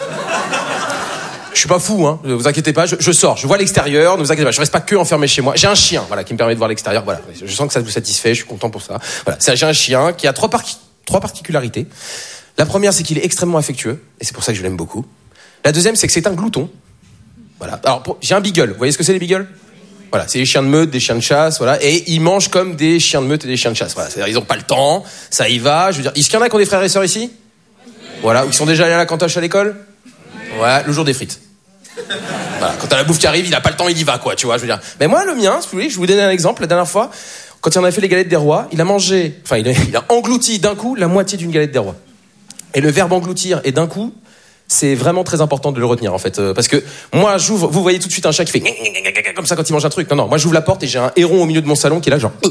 Je suis pas fou, hein. Ne vous inquiétez pas, je sors, je vois l'extérieur, ne vous inquiétez pas, je reste pas que enfermé chez moi. J'ai un chien, voilà, qui me permet de voir l'extérieur, voilà. Je sens que ça vous satisfait, je suis content pour ça. Voilà. J'ai un chien qui a trois particularités. La première, c'est qu'il est extrêmement affectueux, et c'est pour ça que je l'aime beaucoup. La deuxième, c'est que c'est un glouton. Voilà. Alors, j'ai un beagle. Vous voyez ce que c'est les beagles? Voilà. C'est des chiens de meute, des chiens de chasse, voilà. Et ils mangent comme des chiens de meute et des chiens de chasse. Voilà. C'est-à-dire, ils ont pas le temps, ça y va. Je veux dire, est-ce qu'il y en a qui ont des frères et sœurs ici? Voilà. Ou qui sont déjà allés à la cantoche à l'école? Ouais, le jour des frites. Voilà, quand t'as la bouffe qui arrive, il a pas le temps, il y va, quoi, tu vois, je veux dire. Mais moi, le mien, si vous voulez, je vous donne un exemple. La dernière fois, quand il en a fait les galettes des rois, il a englouti d'un coup la moitié d'une galette des rois. Et le verbe engloutir et d'un coup, c'est vraiment très important de le retenir, en fait. Parce que moi, j'ouvre, vous voyez tout de suite un chat qui fait comme ça quand il mange un truc. Non, moi, j'ouvre la porte et j'ai un héron au milieu de mon salon qui est là, genre.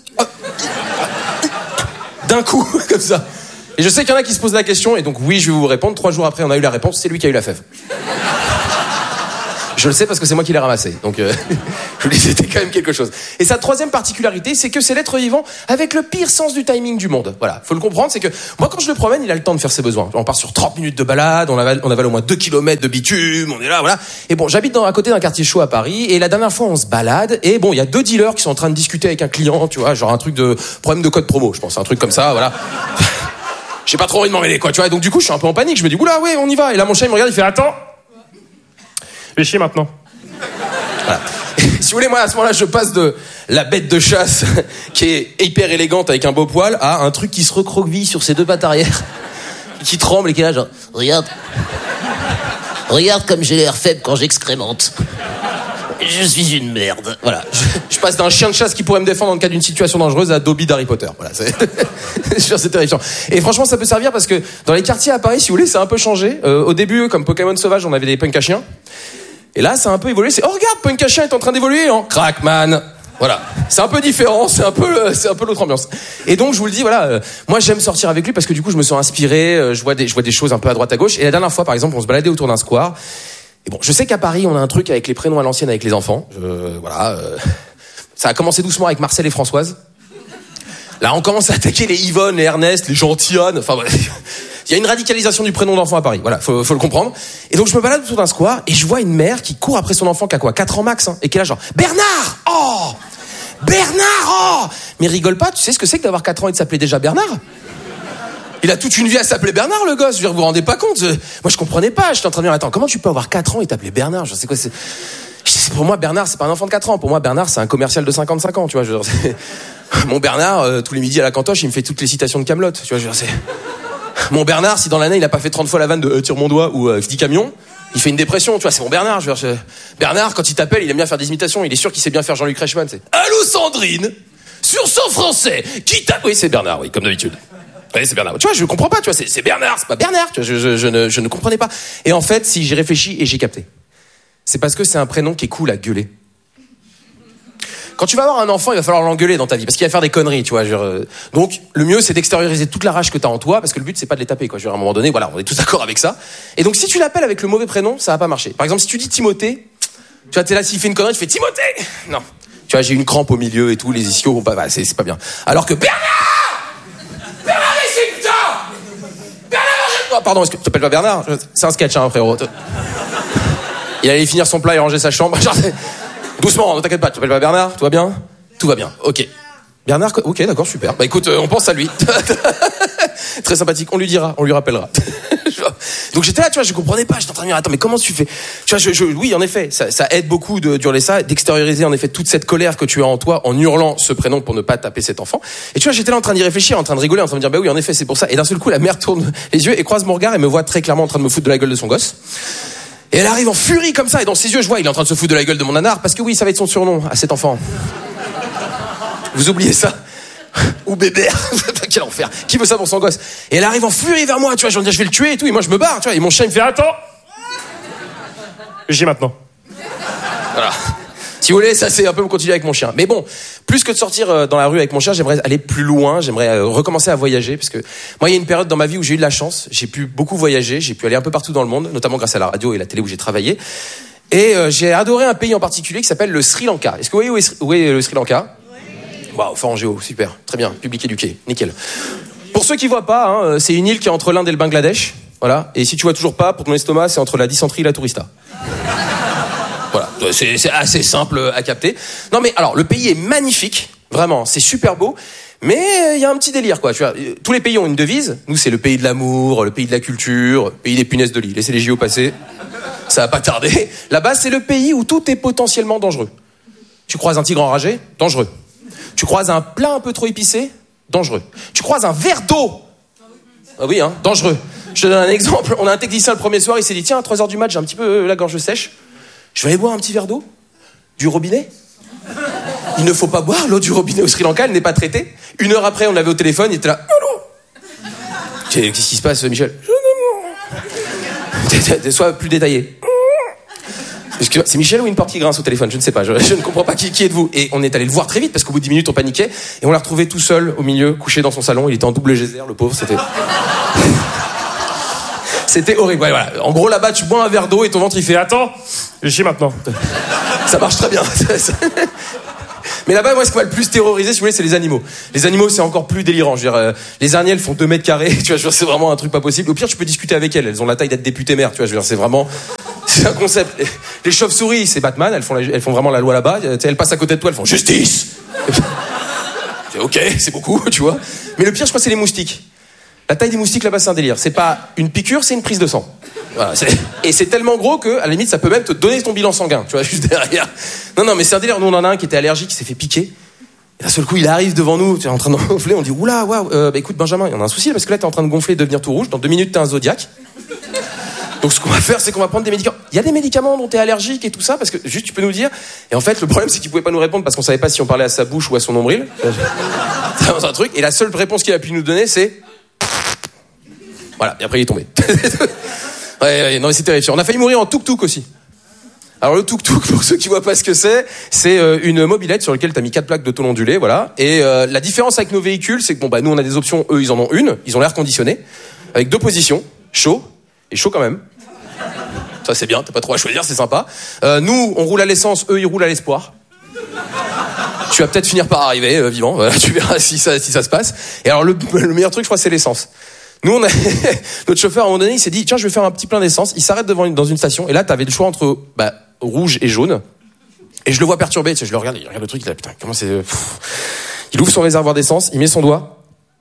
D'un coup, comme ça. Et je sais qu'il y en a qui se posent la question, et donc oui, je vais vous répondre. 3 jours après, on a eu la réponse, c'est lui qui a eu la fève. Je le sais parce que c'est moi qui l'ai ramassé. Donc, je vous dis, c'était quand même quelque chose. Et sa troisième particularité, c'est que c'est l'être vivant avec le pire sens du timing du monde. Voilà. Faut le comprendre, c'est que moi, quand je le promène, il a le temps de faire ses besoins. On part sur 30 minutes de balade, on avale au moins 2 km de bitume, on est là, voilà. Et bon, j'habite à côté d'un quartier chaud à Paris, et la dernière fois, on se balade, et bon, il y a 2 dealers qui sont en train de discuter avec un client, tu vois, genre un truc de problème de code promo, je pense, un truc comme ça, voilà. J'ai pas trop envie de m'en mêler, quoi, tu vois. Et donc, du coup, je suis un peu en panique, je me dis, oula, ouais, on y va. Et là, mon chat, il me regarde, il fait, attends. Je vais chier maintenant. Voilà. Si vous voulez, moi, à ce moment-là, je passe de la bête de chasse qui est hyper élégante avec un beau poil à un truc qui se recroqueville sur ses 2 pattes arrière, qui tremble et qui est là, genre, regarde comme j'ai l'air faible quand j'excrémente. Je suis une merde. Voilà. Je passe d'un chien de chasse qui pourrait me défendre en cas d'une situation dangereuse à Dobby d'Harry Potter. Voilà. C'est terrifiant. Et franchement, ça peut servir parce que dans les quartiers à Paris, si vous voulez, ça a un peu changé. Au début, comme Pokémon sauvage, on avait des punks à chiens. Et là, ça a un peu évolué. C'est, oh, regarde, punk à chien est en train d'évoluer en Crackman. Voilà. C'est un peu différent. C'est un peu l'autre ambiance. Et donc, je vous le dis, voilà, moi, j'aime sortir avec lui parce que du coup, je me sens inspiré. Je vois des choses un peu à droite à gauche. Et la dernière fois, par exemple, on se baladait autour d'un square. Et bon, je sais qu'à Paris, on a un truc avec les prénoms à l'ancienne avec les enfants. Voilà. Ça a commencé doucement avec Marcel et Françoise. Là, on commence à attaquer les Yvonne, les Ernest, les Gentillonne. Enfin, bref. Il y a une radicalisation du prénom d'enfant à Paris. Voilà, faut le comprendre. Et donc, je me balade autour d'un square et je vois une mère qui court après son enfant qui a quoi, 4 ans max, hein, et qui est là genre, Bernard! Oh! Bernard! Oh! Mais rigole pas, tu sais ce que c'est que d'avoir 4 ans et de s'appeler déjà Bernard? Il a toute une vie à s'appeler Bernard, le gosse. Je veux dire, vous vous rendez pas compte? Moi, je comprenais pas. J'étais en train de dire, attends, comment tu peux avoir 4 ans et t'appeler Bernard? Je sais quoi, c'est... Pour moi, Bernard, c'est pas un enfant de 4 ans. Pour moi, Bernard, c'est un commercial de 55 ans, tu vois. Je veux dire, mon Bernard, tous les midis à la cantoche, il me fait toutes les citations de Kaamelott, tu vois. Je veux dire, mon Bernard, si dans l'année, il a pas fait 30 fois la vanne de tire mon doigt ou 10 camions, il fait une dépression, tu vois. C'est mon Bernard. Je veux dire, Bernard, quand il t'appelle, il aime bien faire des imitations. Il est sûr qu'il sait bien faire Jean-Luc Reichmann. C'est allô Sandrine, sur son français, qui t'a... Oui, c'est Bernard, oui, comme d'habitude. Oui, c'est Bernard. Tu vois, je comprends pas, tu vois, c'est Bernard, c'est pas Bernard. Tu vois, je ne comprenais pas. Et en fait, si j'ai réfléchi et j'ai capté, c'est parce que c'est un prénom qui est cool à gueuler. Quand tu vas avoir un enfant, il va falloir l'engueuler dans ta vie, parce qu'il va faire des conneries, tu vois. Donc, le mieux, c'est d'extérioriser toute la rage que t'as en toi, parce que le but, c'est pas de les taper, quoi. À un moment donné, voilà, on est tous d'accord avec ça. Et donc, si tu l'appelles avec le mauvais prénom, ça va pas marcher. Par exemple, si tu dis Timothée, tu vois, t'es là, s'il fait une connerie, tu fais Timothée! Non. Tu vois, j'ai une crampe au milieu et tout, les ischios, bah, c'est pas bien. Alors que Bernard! Bernard, ici, putain! Bernard, mange-toi! Pardon, est-ce que tu t'appelles pas Bernard? C'est un sketch, hein, frérot. Il allait finir son plat et ranger sa chambre. Doucement, ne t'inquiète pas, tu t'appelles pas Bernard? Tout va bien? Tout va bien, ok. Bernard, ok, d'accord, super. Bah écoute, on pense à lui. Très sympathique, on lui dira, on lui rappellera. Donc j'étais là, tu vois, je comprenais pas, j'étais en train de dire, attends, mais comment tu fais? Tu vois, oui, en effet, ça aide beaucoup de hurler ça, d'extérioriser en effet toute cette colère que tu as en toi en hurlant ce prénom pour ne pas taper cet enfant. Et tu vois, j'étais là en train d'y réfléchir, en train de rigoler, en train de me dire, bah oui, en effet, c'est pour ça. Et d'un seul coup, la mère tourne les yeux et croise mon regard et me voit très clairement en train de me foutre de la gueule de son gosse. Et elle arrive en furie comme ça, et dans ses yeux, je vois, il est en train de se foutre de la gueule de mon nanar, parce que oui, ça va être son surnom à cet enfant. Vous oubliez ça? Ou Bébert. Quel enfer. Qui veut ça pour son gosse? Et elle arrive en furie vers moi, tu vois, je vais le tuer et tout, et moi je me barre, tu vois, et mon chien il me fait, attends. J'ai maintenant. Voilà. Si vous voulez, ça c'est un peu continuer avec mon chien. Mais bon, plus que de sortir dans la rue avec mon chien, j'aimerais aller plus loin, j'aimerais recommencer à voyager, parce que moi il y a une période dans ma vie où j'ai eu de la chance, j'ai pu beaucoup voyager, j'ai pu aller un peu partout dans le monde, notamment grâce à la radio et la télé où j'ai travaillé. Et j'ai adoré un pays en particulier qui s'appelle le Sri Lanka. Est-ce que vous voyez où est le Sri Lanka? Waouh, fort en géo, super, très bien, public éduqué, nickel. Pour ceux qui voient pas, hein, c'est une île qui est entre l'Inde et le Bangladesh, voilà. Et si tu vois toujours pas, pour ton estomac, c'est entre la dysenterie et la tourista. Voilà, c'est assez simple à capter. Non mais alors, le pays est magnifique, vraiment, c'est super beau, mais il y a un petit délire, quoi. Tu vois, tous les pays ont une devise. Nous, c'est le pays de l'amour, le pays de la culture, le pays des punaises de lit. Laissez les JO passer, ça va pas tarder. Là-bas, c'est le pays où tout est potentiellement dangereux. Tu croises un tigre enragé, dangereux. Tu croises un plat un peu trop épicé, dangereux. Tu croises un verre d'eau, ah oui, hein, dangereux. Je te donne un exemple. On a un technicien le premier soir, il s'est dit, tiens, à 3h du match, j'ai un petit peu la gorge sèche. Je vais aller boire un petit verre d'eau du robinet. Il ne faut pas boire l'eau du robinet au Sri Lanka, elle n'est pas traitée. 1 heure après, on l'avait au téléphone, il était là. Allô. Qu'est-ce qui se passe, Michel? Sois plus détaillé. C'est Michel ou une porte qui grince au téléphone? Je ne sais pas, je ne comprends pas qui êtes-vous. Et on est allé le voir très vite parce qu'au bout de 10 minutes on paniquait et on l'a retrouvé tout seul au milieu, couché dans son salon. Il était en double geyser, le pauvre, c'était... C'était horrible. Ouais, voilà. En gros, là-bas, tu bois un verre d'eau et ton ventre, il fait « Attends, je chie maintenant. » Ça marche très bien. Mais là-bas, moi, ce qui m'a le plus terrorisé, si vous voulez, c'est les animaux. Les animaux, c'est encore plus délirant. Je veux dire, les araignées, elles font 2 mètres carrés. Tu vois, je veux dire, c'est vraiment un truc pas possible. Au pire, tu peux discuter avec elles. Elles ont la taille d'être députées maires. Tu vois, je veux dire, c'est vraiment, c'est un concept. Les chauves-souris, c'est Batman. Elles font vraiment la loi là-bas. Tu sais, elles passent à côté de toi, elles font justice. C'est ok, c'est beaucoup, tu vois. Mais le pire, je crois, c'est les moustiques. La taille des moustiques là-bas, c'est un délire. C'est pas une piqûre, c'est une prise de sang. Voilà, et c'est tellement gros que, à la limite, ça peut même te donner ton bilan sanguin, tu vois, juste derrière. Non, mais c'est un délire. Nous, on en a un qui était allergique, qui s'est fait piquer. Et d'un seul coup, il arrive devant nous, tu es en train de gonfler. On dit, oula, waouh, bah écoute, Benjamin, il y en a un souci, parce que là, t'es en train de gonfler, de devenir tout rouge. Dans 2 minutes, t'es un zodiaque. Donc, ce qu'on va faire, c'est qu'on va prendre des médicaments. Il y a des médicaments dont t'es allergique et tout ça, parce que juste, tu peux nous dire. Et en fait, le problème, c'est qu'il pouvait pas nous répondre parce qu'on savait pas si on parlait à sa bouche ou à son nombril. C'est un truc. Et la seule réponse qu'il a pu nous donner, c'est. Voilà. Et après, il est tombé. Ouais, non, mais c'est terrifiant. On a failli mourir en tuk-tuk aussi. Alors le tuk-tuk, pour ceux qui voient pas ce que c'est une mobilette sur laquelle t'as mis 4 plaques de tôle ondulée, voilà. Et la différence avec nos véhicules, c'est que bon bah nous on a des options, eux ils en ont une, ils ont l'air conditionné, avec 2 positions, chaud et chaud quand même. Ça c'est bien, t'as pas trop à choisir, c'est sympa. Nous on roule à l'essence, eux ils roulent à l'espoir. Tu vas peut-être finir par arriver vivant, voilà, tu verras si ça se passe. Et alors le meilleur truc je crois c'est l'essence. Nous, notre chauffeur, à un moment donné, il s'est dit, tiens, je vais faire un petit plein d'essence. Il s'arrête dans une station, et là, t'avais le choix entre, rouge et jaune. Et je le vois perturbé, tu sais, je le regarde, il regarde le truc, il a, putain, comment c'est, il ouvre son réservoir d'essence, il met son doigt.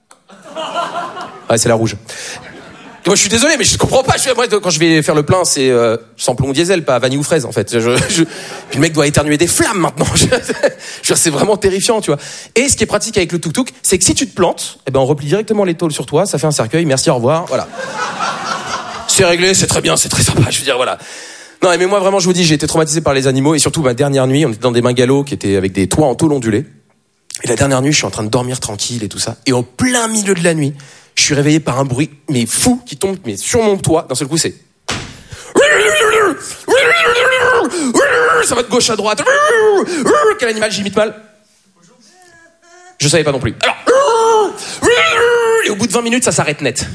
Ouais, c'est la rouge. Et moi, je suis désolé, mais je comprends pas. Moi, quand je vais faire le plein, c'est samplon diesel, pas vanille ou fraise, en fait. Puis le mec doit éternuer des flammes maintenant. C'est vraiment terrifiant, tu vois. Et ce qui est pratique avec le tuk-tuk, c'est que si tu te plantes, on replie directement les tôles sur toi, ça fait un cercueil, merci, au revoir, voilà. C'est réglé, c'est très bien, c'est très sympa, je veux dire, voilà. Non, mais moi, vraiment, je vous dis, j'ai été traumatisé par les animaux, et surtout, ma dernière nuit, on était dans des bungalows qui étaient avec des toits en tôle ondulée. Et la dernière nuit, je suis en train de dormir tranquille et tout ça. Et au plein milieu de la nuit, je suis réveillé par un bruit, mais fou, qui tombe, mais sur mon toit. D'un seul coup, c'est... Ça va de gauche à droite. Quel animal, j'imite mal? Je savais pas non plus. Alors... Et au bout de 20 minutes, ça s'arrête net.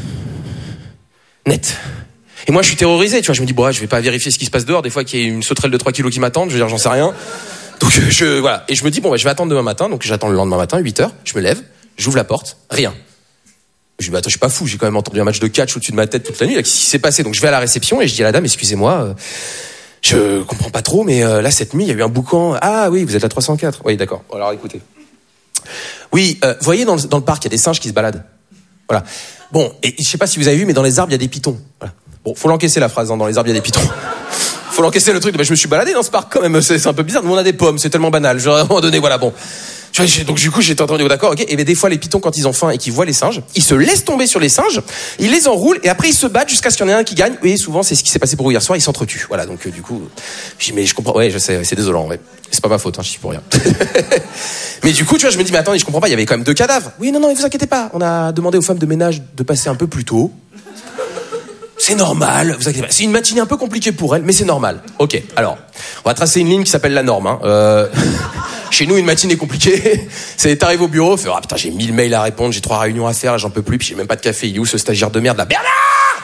Net. Et moi, je suis terrorisé, tu vois. Je me dis, bon, je vais pas vérifier ce qui se passe dehors. Des fois, qu'il y a une sauterelle de 3 kilos qui m'attend. Je veux dire, j'en sais rien. Donc, voilà. Et je me dis, bon, je vais attendre demain matin. Donc, j'attends le lendemain matin, 8h. Je me lève, j'ouvre la porte. Rien. Je dis, attends, je suis pas fou, j'ai quand même entendu un match de catch au-dessus de ma tête toute la nuit, là, qu'est-ce qui s'est passé? Donc je vais à la réception et je dis à la dame, excusez-moi, je comprends pas trop, mais là, cette nuit, il y a eu un boucan. Ah oui, vous êtes la 304. Oui, d'accord. Alors écoutez. Oui, vous voyez, dans le parc, il y a des singes qui se baladent. Voilà. Bon, et je sais pas si vous avez vu, mais dans les arbres, il y a des pitons. Voilà. Bon, faut l'encaisser la phrase, hein, dans les arbres, il y a des pitons. Faut l'encaisser le truc, je me suis baladé dans ce parc quand même, c'est un peu bizarre. Nous, on a des pommes, c'est tellement banal. Je vais à un moment donné, voilà, bon. Tu vois, donc du coup j'étais entendu, d'accord, ok. Et bien des fois les pitons quand ils ont faim et qu'ils voient les singes, ils se laissent tomber sur les singes, ils les enroulent et après ils se battent jusqu'à ce qu'il y en ait un qui gagne. Et souvent c'est ce qui s'est passé pour hier soir, ils s'entretuent. Voilà, donc du coup, je dis mais je comprends, ouais, je sais, c'est désolant, ouais. C'est pas ma faute, hein, je suis pour rien. Mais du coup, tu vois, je me dis mais attendez, je comprends pas, il y avait quand même 2 cadavres. Oui, non, mais vous inquiétez pas, on a demandé aux femmes de ménage de passer un peu plus tôt. C'est normal, vous inquiétez pas. C'est une matinée un peu compliquée pour elles, mais c'est normal. Ok, alors, on va tracer une ligne qui s'appelle la norme. Hein. Chez nous, une matinée compliquée, c'est t'arrives au bureau, fais, putain, j'ai 1000 mails à répondre, j'ai 3 réunions à faire, j'en peux plus, puis j'ai même pas de café. Il est où ce stagiaire de merde là? Bernard!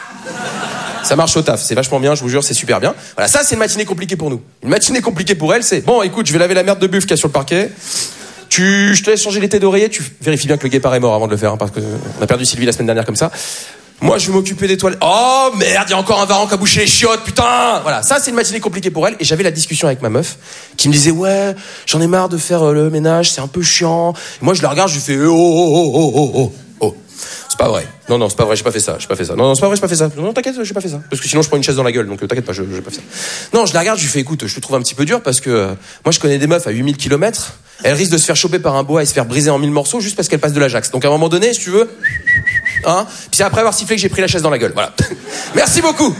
Ça marche au taf, c'est vachement bien, je vous jure, c'est super bien. Voilà, ça c'est une matinée compliquée pour nous. Une matinée compliquée pour elle, c'est bon, écoute, je vais laver la merde de buff qu'il y a sur le parquet. Je te laisse changer les têtes d'oreiller, tu vérifies bien que le guépard est mort avant de le faire, hein, parce que on a perdu Sylvie la semaine dernière comme ça. Moi, je vais m'occuper des toilettes. Oh, merde, il y a encore un varan qui a bouché les chiottes, putain! Voilà. Ça, c'est une matinée compliquée pour elle. Et j'avais la discussion avec ma meuf, qui me disait, ouais, j'en ai marre de faire le ménage, c'est un peu chiant. Et moi, je la regarde, je lui fais, oh. C'est pas vrai. Non, c'est pas vrai, j'ai pas fait ça. Non, c'est pas vrai, j'ai pas fait ça. Non, t'inquiète, j'ai pas fait ça. Parce que sinon, je prends une chaise dans la gueule, donc t'inquiète pas, j'ai pas fait ça. Non, je la regarde, je lui fais, écoute, je te trouve un petit peu dur parce que, moi, je connais des meufs à 8000 km. Elles risquent de se faire choper par un boa et se faire briser en 1000 morceaux juste parce qu'elles passent de l'Ajax. Donc, à un moment donné, si tu veux, hein, puis c'est après avoir sifflé que j'ai pris la chaise dans la gueule. Voilà. Merci beaucoup.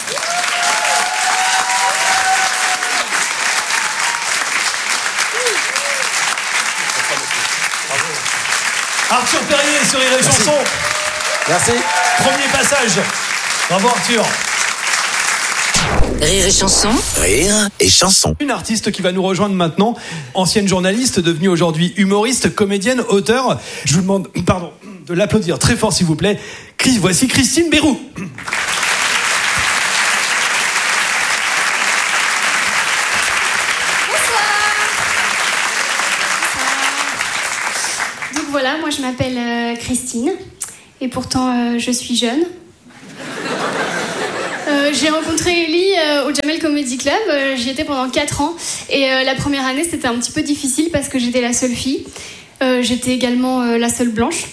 Arthur Perrier sur Rire et Chanson. Merci. Premier passage. Bravo Arthur. Rire et Chanson. Rire et Chanson. Une artiste qui va nous rejoindre maintenant, ancienne journaliste, devenue aujourd'hui humoriste, comédienne, auteure. Je vous demande, de l'applaudir très fort s'il vous plaît. Voici Christine Bérou. voilà, moi je m'appelle Christine, et pourtant je suis jeune. J'ai rencontré Ellie au Jamel Comedy Club, j'y étais pendant 4 ans, et la première année c'était un petit peu difficile parce que j'étais la seule fille. J'étais également la seule blanche.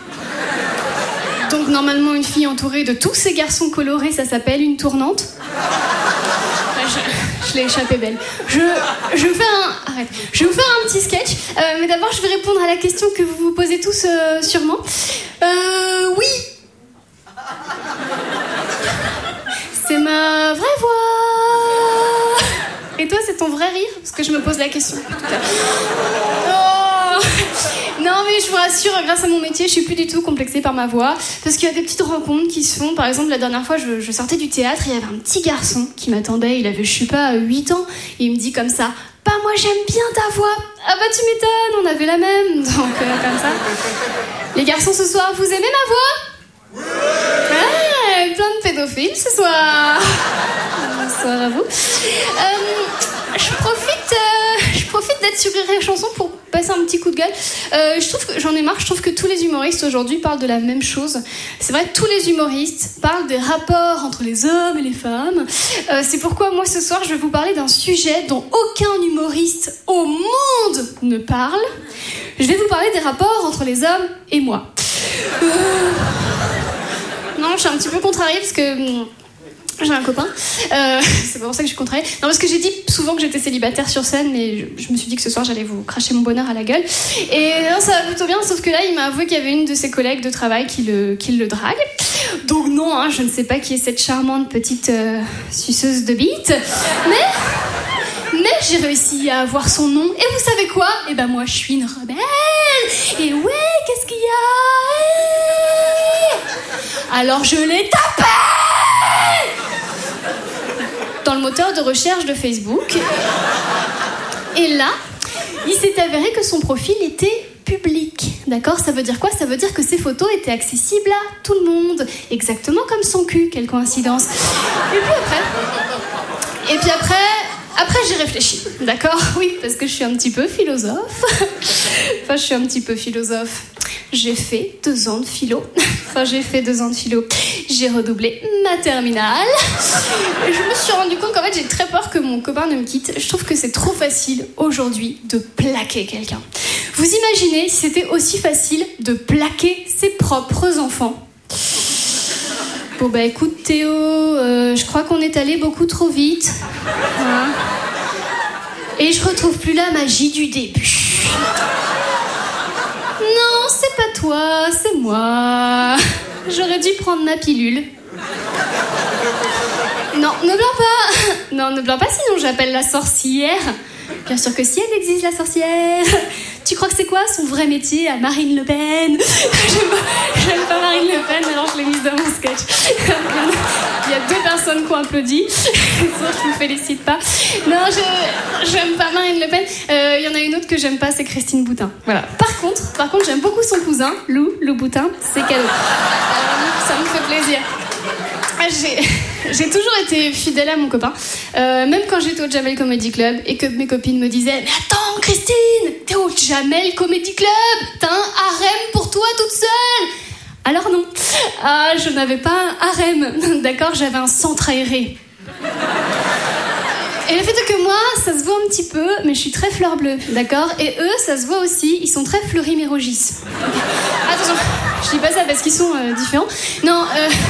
Donc normalement une fille entourée de tous ces garçons colorés, ça s'appelle une tournante. Je l'ai échappé belle. Je vais vous faire un petit sketch, mais d'abord je vais répondre à la question que vous vous posez tous sûrement. Oui. C'est ma vraie voix. Et toi, c'est ton vrai rire? Parce que je me pose la question. Oh. Non, mais je vous rassure, grâce à mon métier, je suis plus du tout complexée par ma voix. Parce qu'il y a des petites rencontres qui se font. Par exemple, la dernière fois, je sortais du théâtre et il y avait un petit garçon qui m'attendait. Il avait, je sais pas, 8 ans. Et il me dit comme ça: bah, moi, j'aime bien ta voix. Ah bah, tu m'étonnes, on avait la même. Donc, comme ça. Les garçons, ce soir, vous aimez ma voix? Ouais, plein de pédophiles ce soir. Bonsoir à vous. Je profite d'être sur Rire et Chanson pour passer un petit coup de gueule. Je trouve que j'en ai marre. Je trouve que tous les humoristes aujourd'hui parlent de la même chose. C'est vrai, tous les humoristes parlent des rapports entre les hommes et les femmes. C'est pourquoi moi ce soir je vais vous parler d'un sujet dont aucun humoriste au monde ne parle. Je vais vous parler des rapports entre les hommes et moi. Non, je suis un petit peu contrariée parce que j'ai un copain. C'est pas pour ça que je suis contrariée. Non, parce que j'ai dit souvent que j'étais célibataire sur scène, mais je me suis dit que ce soir j'allais vous cracher mon bonheur à la gueule. Et non, ça va plutôt bien, sauf que là il m'a avoué qu'il y avait une de ses collègues de travail qui le drague. Donc non, hein, je ne sais pas qui est cette charmante petite suceuse de bite, mais j'ai réussi à avoir son nom. Et vous savez quoi? Eh ben moi je suis une rebelle. Et ouais, qu'est-ce qu'il y a? Alors je l'ai tapé dans le moteur de recherche de Facebook. Et là, il s'est avéré que son profil était public. D'accord? Ça veut dire quoi? Ça veut dire que ses photos étaient accessibles à tout le monde. Exactement comme son cul. Quelle coïncidence. Et puis après j'ai réfléchi. D'accord? Oui, parce que je suis un petit peu philosophe. J'ai fait 2 ans de philo. J'ai redoublé ma terminale. Et je me suis rendu compte qu'en fait, j'ai très peur que mon copain ne me quitte. Je trouve que c'est trop facile aujourd'hui de plaquer quelqu'un. Vous imaginez si c'était aussi facile de plaquer ses propres enfants? Bon bah écoute Théo, je crois qu'on est allé beaucoup trop vite. Hein? Et je retrouve plus la magie du début. Non, c'est pas toi, c'est moi. J'aurais dû prendre ma pilule. Non, ne pleure pas. Non, ne pleure pas, sinon j'appelle la sorcière. Bien sûr que si elle existe, la sorcière. Tu crois que c'est quoi son vrai métier à Marine Le Pen? J'aime pas Marine Le Pen, alors je l'ai mise dans mon sketch. Il y a 2 personnes qui ont applaudi. Je vous félicite pas. Non, j'aime pas Marine Le Pen. Il y en a une autre que j'aime pas, c'est Christine Boutin. Voilà. Par contre, j'aime beaucoup son cousin, Lou Boutin. C'est cadeau. Ça me fait plaisir. J'ai toujours été fidèle à mon copain, même quand j'étais au Jamel Comedy Club et que mes copines me disaient: mais attends Christine, t'es au Jamel Comedy Club, t'as un harem pour toi toute seule. Alors non, je n'avais pas un harem, d'accord, j'avais un centre aéré. Et le fait est que moi, ça se voit un petit peu, mais je suis très fleur bleue, d'accord? Et eux, ça se voit aussi, ils sont très fleuris-mérogis. Attention, je dis pas ça parce qu'ils sont différents. Non,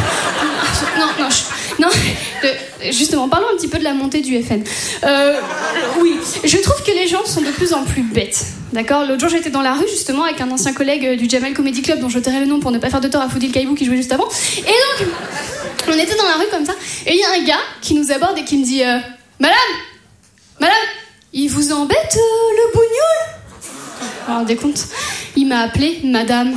justement, parlons un petit peu de la montée du FN. Oui, je trouve que les gens sont de plus en plus bêtes, d'accord? L'autre jour, j'étais dans la rue, justement, avec un ancien collègue du Jamel Comedy Club, dont je tairai le nom pour ne pas faire de tort à Foudil Caïbou qui jouait juste avant. Et donc, on était dans la rue comme ça, et il y a un gars qui nous aborde et qui me dit: Madame, il vous embête le bougnoul? Vous vous rendez compte? Il m'a appelé Madame.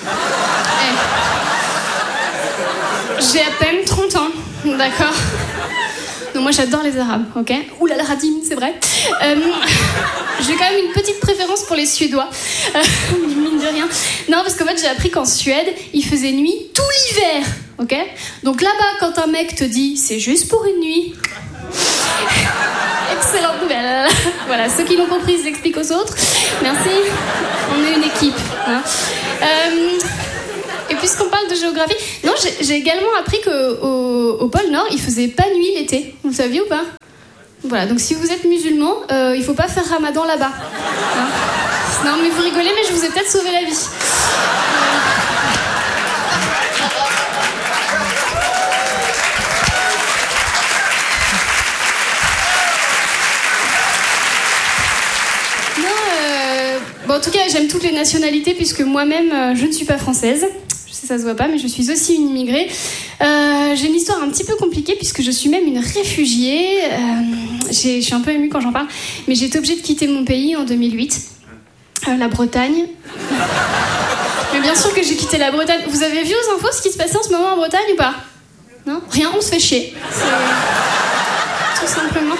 J'ai à peine 30 ans, d'accord? Donc moi j'adore les Arabes, ok? Oula la radim, c'est vrai. J'ai quand même une petite préférence pour les Suédois, mine de rien. Non, parce qu'en fait j'ai appris qu'en Suède, il faisait nuit tout l'hiver, ok? Donc là-bas, quand un mec te dit c'est juste pour une nuit, excellente nouvelle. Voilà, ceux qui l'ont compris, je l'explique aux autres. Merci. On est une équipe. Hein. Et puisqu'on parle de géographie, non, j'ai également appris qu'au pôle Nord, il faisait pas nuit l'été. Vous le saviez ou pas? Voilà, donc si vous êtes musulman, il faut pas faire Ramadan là-bas. Hein. Non, mais vous rigolez, mais je vous ai peut-être sauvé la vie. Bon, en tout cas, j'aime toutes les nationalités puisque moi-même, je ne suis pas française. Je sais, ça se voit pas, mais je suis aussi une immigrée. J'ai une histoire un petit peu compliquée puisque je suis même une réfugiée. Je suis un peu émue quand j'en parle, mais j'ai été obligée de quitter mon pays en 2008. La Bretagne. Mais bien sûr que j'ai quitté la Bretagne. Vous avez vu aux infos ce qui se passait en ce moment en Bretagne ou pas? Non? Rien, on se fait chier. Tout simplement.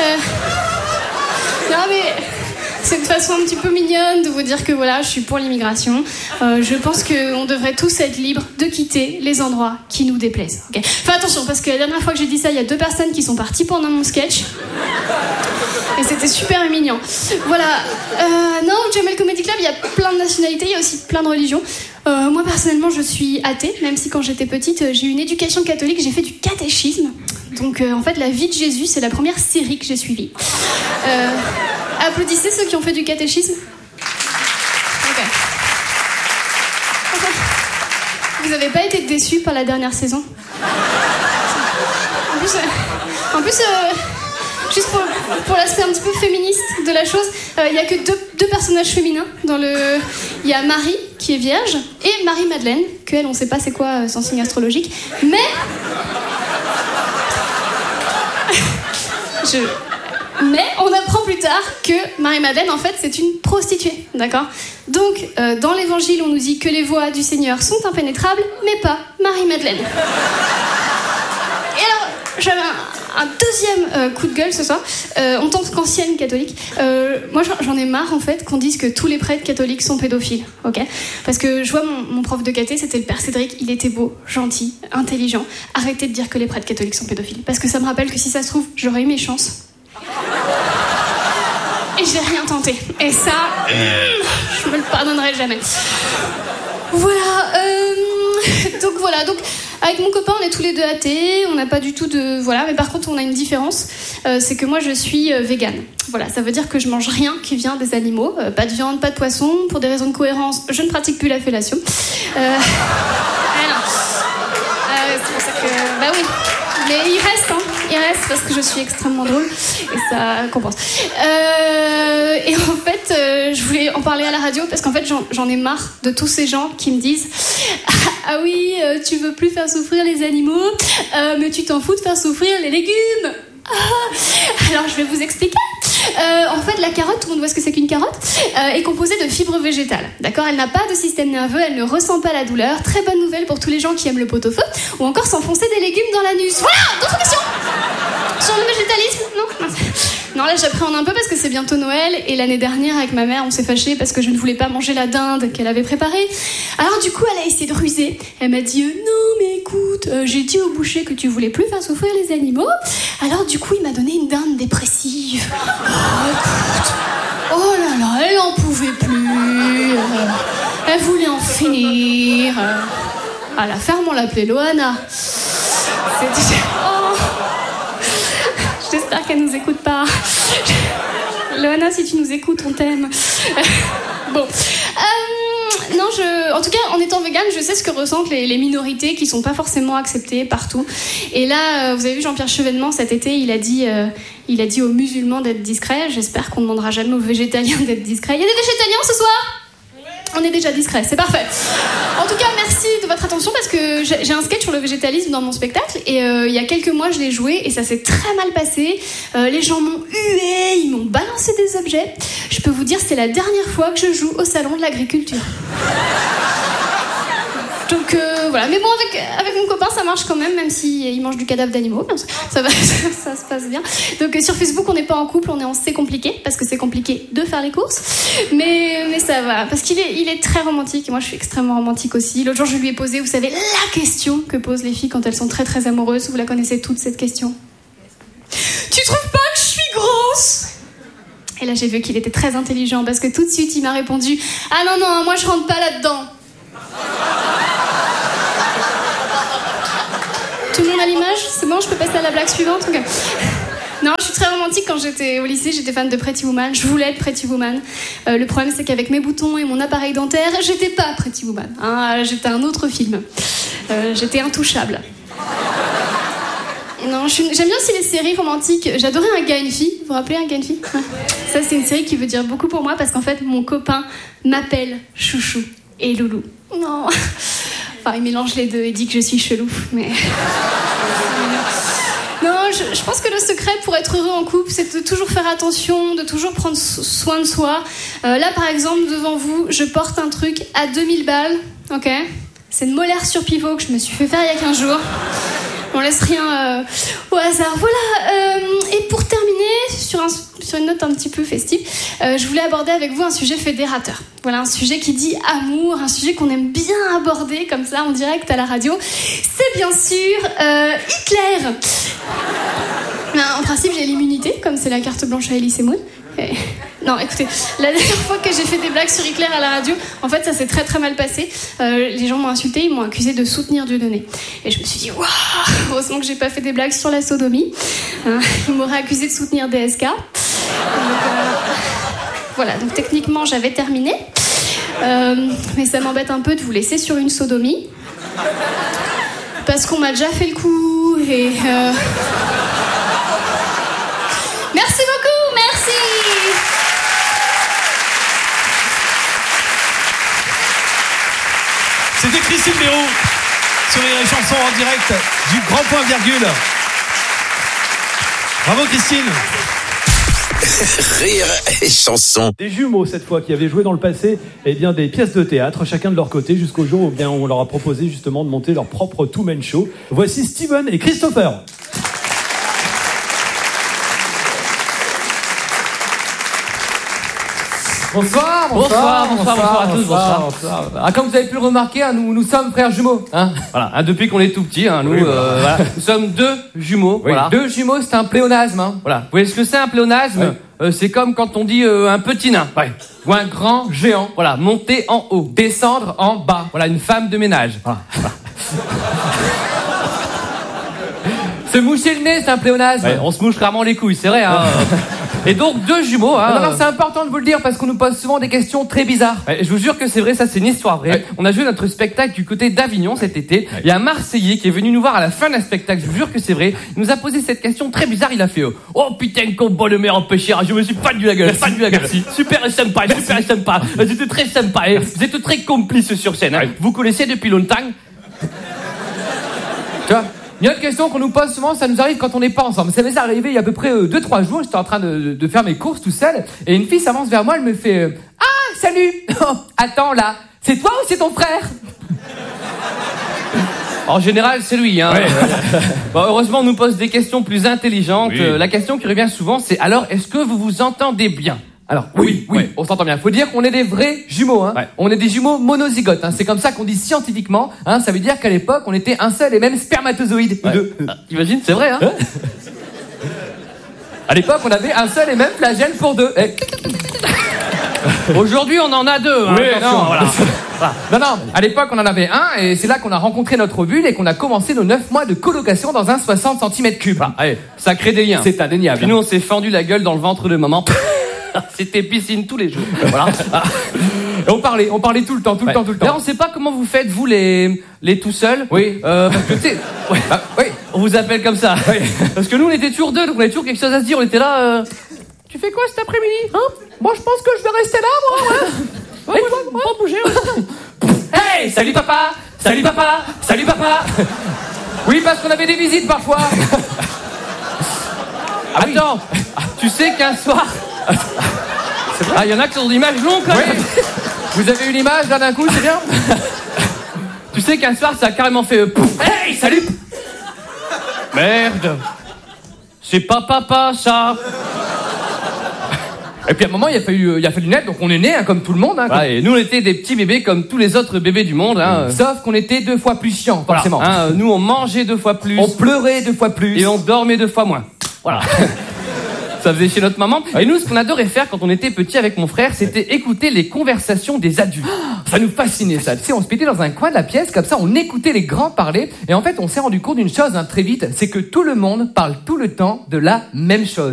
Non mais... c'est une façon un petit peu mignonne de vous dire que voilà, je suis pour l'immigration. Je pense qu'on devrait tous être libres de quitter les endroits qui nous déplaisent. Okay. Enfin attention, parce que la dernière fois que j'ai dit ça, il y a 2 personnes qui sont parties pendant mon sketch. Et c'était super mignon. Voilà. Non, au Jamel Comedy Club, il y a plein de nationalités, il y a aussi plein de religions. Moi, personnellement, je suis athée, même si quand j'étais petite, j'ai eu une éducation catholique, j'ai fait du catéchisme. Donc, en fait, la vie de Jésus, c'est la première série que j'ai suivie. Applaudissez ceux qui ont fait du catéchisme. Ok. Vous n'avez pas été déçus par la dernière saison? En plus, juste pour l'aspect un petit peu féministe de la chose, il n'y a que deux personnages féminins dans le... Il y a Marie, qui est vierge, et Marie-Madeleine, qu'elle, on ne sait pas c'est quoi son signe astrologique, mais... Mais on apprend plus tard que Marie-Madeleine, en fait, c'est une prostituée, d'accord? Donc, dans l'Évangile, on nous dit que les voies du Seigneur sont impénétrables, mais pas Marie-Madeleine. Et alors, j'avais un deuxième coup de gueule ce soir, en tant qu'ancienne catholique. Moi, j'en ai marre, en fait, qu'on dise que tous les prêtres catholiques sont pédophiles, ok? Parce que je vois mon prof de caté, c'était le père Cédric, il était beau, gentil, intelligent. Arrêtez de dire que les prêtres catholiques sont pédophiles. Parce que ça me rappelle que si ça se trouve, j'aurais eu mes chances. Et j'ai rien tenté. Et ça, je me le pardonnerai jamais. Voilà. Donc, avec mon copain, on est tous les deux athées. On n'a pas du tout de... Voilà. Mais par contre, on a une différence. C'est que moi, je suis végane. Voilà. Ça veut dire que je mange rien qui vient des animaux. Pas de viande, pas de poisson. Pour des raisons de cohérence, je ne pratique plus la fellation. Voilà. C'est pour ça que... Bah oui. Mais il reste, hein. Il reste parce que je suis extrêmement drôle et ça compense. Et en fait, je voulais en parler à la radio parce qu'en fait, j'en ai marre de tous ces gens qui me disent « Ah oui, tu veux plus faire souffrir les animaux, mais tu t'en fous de faire souffrir les légumes. » Alors, je vais vous expliquer. En fait, la carotte, tout le monde voit ce que c'est qu'une carotte, est composée de fibres végétales. D'accord? Elle n'a pas de système nerveux, elle ne ressent pas la douleur. Très bonne nouvelle pour tous les gens qui aiment le pot-au-feu, ou encore s'enfoncer des légumes dans l'anus. Voilà! D'autres questions? Sur le végétalisme? Non? Non, là j'appréhende un peu parce que c'est bientôt Noël et l'année dernière avec ma mère on s'est fâchés parce que je ne voulais pas manger la dinde qu'elle avait préparée. Alors du coup elle a essayé de ruser. Elle m'a dit non mais écoute, j'ai dit au boucher que tu voulais plus faire souffrir les animaux. Alors du coup il m'a donné une dinde dépressive. Oh écoute, oh là là, elle en pouvait plus. Elle voulait en finir. À la ferme on l'appelait Loana. C'était... Oh. J'espère qu'elle nous écoute pas. Loana, si tu nous écoutes, on t'aime. Bon. Non, en tout cas, en étant végane, je sais ce que ressentent les minorités qui sont pas forcément acceptées partout. Et là, vous avez vu Jean-Pierre Chevènement cet été, il a dit aux musulmans d'être discrets. J'espère qu'on ne demandera jamais aux végétaliens d'être discrets. Il y a des végétaliens ce soir ? On est déjà discret, c'est parfait. En tout cas, merci de votre attention parce que j'ai un sketch sur le végétalisme dans mon spectacle et il y a quelques mois, je l'ai joué et ça s'est très mal passé. Les gens m'ont hué, ils m'ont balancé des objets. Je peux vous dire, c'est la dernière fois que je joue au salon de l'agriculture. Donc voilà, mais bon, avec mon copain, ça marche quand même s'il mange du cadavre d'animaux. Ça se passe bien. Donc sur Facebook, on n'est pas en couple, on est en c'est compliqué, parce que c'est compliqué de faire les courses. Mais ça va, parce qu'il est très romantique, et moi je suis extrêmement romantique aussi. L'autre jour, je lui ai posé, vous savez, la question que posent les filles quand elles sont très très amoureuses. Vous la connaissez toute, cette question. Tu trouves pas que je suis grosse ? Et là, j'ai vu qu'il était très intelligent parce que tout de suite, il m'a répondu « Ah non, moi je rentre pas là-dedans ». Tout le monde à l'image? C'est bon, je peux passer à la blague suivante? Okay. Non, je suis très romantique. Quand j'étais au lycée, j'étais fan de Pretty Woman. Je voulais être Pretty Woman. Le problème, c'est qu'avec mes boutons et mon appareil dentaire, j'étais pas Pretty Woman. Hein, j'étais un autre film. J'étais intouchable. Non, j'aime bien aussi les séries romantiques. J'adorais Un gars et une fille. Vous vous rappelez Un gars et une fille? Ça, c'est une série qui veut dire beaucoup pour moi parce qu'en fait, mon copain m'appelle Chouchou et Loulou. Non. Enfin, il mélange les deux et dit que je suis chelou, mais... Non, je pense que le secret pour être heureux en couple, c'est de toujours faire attention, de toujours prendre soin de soi. Là, par exemple, devant vous, je porte un truc à 2000 balles, ok? C'est une molaire sur pivot que je me suis fait faire il y a 15 jours. On laisse rien au hasard. Voilà, et pour terminer, sur une note un petit peu festive, je voulais aborder avec vous un sujet fédérateur. Voilà, un sujet qui dit amour, un sujet qu'on aime bien aborder comme ça en direct à la radio. C'est bien sûr Hitler. En principe, j'ai l'immunité, comme c'est la carte blanche à Elise Moon. Et... Non, écoutez, la dernière fois que j'ai fait des blagues sur Hitler à la radio, en fait, ça s'est très très mal passé. Les gens m'ont insulté, ils m'ont accusé de soutenir Dieudonné. Et je me suis dit, waouh, heureusement que j'ai pas fait des blagues sur la sodomie. Ils m'auraient accusé de soutenir DSK. Voilà, donc techniquement, j'avais terminé. Mais ça m'embête un peu de vous laisser sur une sodomie. Parce qu'on m'a déjà fait le coup et... Merci beaucoup, merci. C'était Christine Béraud sur les chansons en direct du Grand Point Virgule. Bravo Christine. Rire et chanson. Des jumeaux cette fois qui avaient joué dans le passé bien, des pièces de théâtre, chacun de leur côté, jusqu'au jour où on leur a proposé justement de monter leur propre two-man show. Voici Steven et Christopher. Bonsoir à tous. Bonsoir. Comme vous avez pu le remarquer, nous sommes frères jumeaux. Voilà, depuis qu'on est tout petits, nous sommes deux jumeaux. Oui. Voilà. Deux jumeaux, c'est un pléonasme. Voilà. Vous voyez ce que c'est un pléonasme? C'est comme quand on dit un petit nain, ou un grand géant. Voilà, monter en haut, descendre en bas. Voilà, une femme de ménage. Voilà. Se moucher le nez, c'est un pléonasme. On se mouche rarement les couilles, c'est vrai. Et donc deux jumeaux. Non, c'est important de vous le dire parce qu'on nous pose souvent des questions très bizarres. Je vous jure que c'est vrai, ça c'est une histoire vraie. On a joué notre spectacle du côté d'Avignon cet été. Il y a un Marseillais qui est venu nous voir à la fin d'un spectacle. Je vous jure que c'est vrai. Il nous a posé cette question très bizarre. Il a fait oh putain, qu'on bonne mère en péchère. Je me suis pas du la gueule. Merci. Super sympa. C'était très sympa. Vous êtes très complices sur scène. Vous connaissez depuis longtemps. Tu vois? Il y a une question qu'on nous pose souvent, ça nous arrive quand on n'est pas ensemble. Ça m'est arrivé il y a à peu près 2-3 jours, j'étais en train de faire mes courses tout seul, et une fille s'avance vers moi, elle me fait « Ah, salut !» Attends, là, c'est toi ou c'est ton frère? En général, c'est lui. Bon, heureusement, on nous pose des questions plus intelligentes. La question qui revient souvent, c'est « Alors, est-ce que vous vous entendez bien ?» Alors, oui, on s'entend bien. Faut dire qu'on est des vrais jumeaux, On est des jumeaux monozygotes, C'est comme ça qu'on dit scientifiquement, Ça veut dire qu'à l'époque, on était un seul et même spermatozoïde. T'imagines, c'est vrai, À l'époque, on avait un seul et même flagelle pour deux. Aujourd'hui, on en a deux. Non, à l'époque, on en avait un, et c'est là qu'on a rencontré notre bulle et qu'on a commencé nos 9 mois de colocation dans un 60 cm3. Ça crée des liens. C'est indéniable. Puis nous, on s'est fendu la gueule dans le ventre de maman. C'était piscine tous les jours. Voilà. Et on parlait tout le temps. D'ailleurs, on sait pas comment vous faites, vous, les tout seuls. Oui. Parce que, tu sais, on vous appelle comme ça. Parce que nous, on était toujours deux, donc on avait toujours quelque chose à se dire. On était là, tu fais quoi cet après-midi? Moi, je pense que je vais rester là, moi. Et toi, pas bouger. Hey, salut papa. Oui, parce qu'on avait des visites parfois. Attends, tu sais qu'un soir... il y en a qui sont d'images longues quand même. Vous avez une image là d'un coup, c'est bien. Tu sais qu'un soir ça a carrément fait hey, salut. Merde. C'est pas papa ça. Et puis à un moment il a fallu naître, donc on est né comme tout le monde. Et nous on était des petits bébés comme tous les autres bébés du monde. Sauf qu'on était 2 fois plus chiants, forcément. Nous on mangeait 2 fois plus. On pleurait 2 fois plus. Et on dormait 2 fois moins. Voilà. Ça faisait chez notre maman. Et nous, ce qu'on adorait faire quand on était petit avec mon frère, c'était écouter les conversations des adultes. Ça nous fascinait, ça. Tu sais, on se mettait dans un coin de la pièce, comme ça, on écoutait les grands parler. Et en fait, on s'est rendu compte d'une chose très vite, c'est que tout le monde parle tout le temps de la même chose.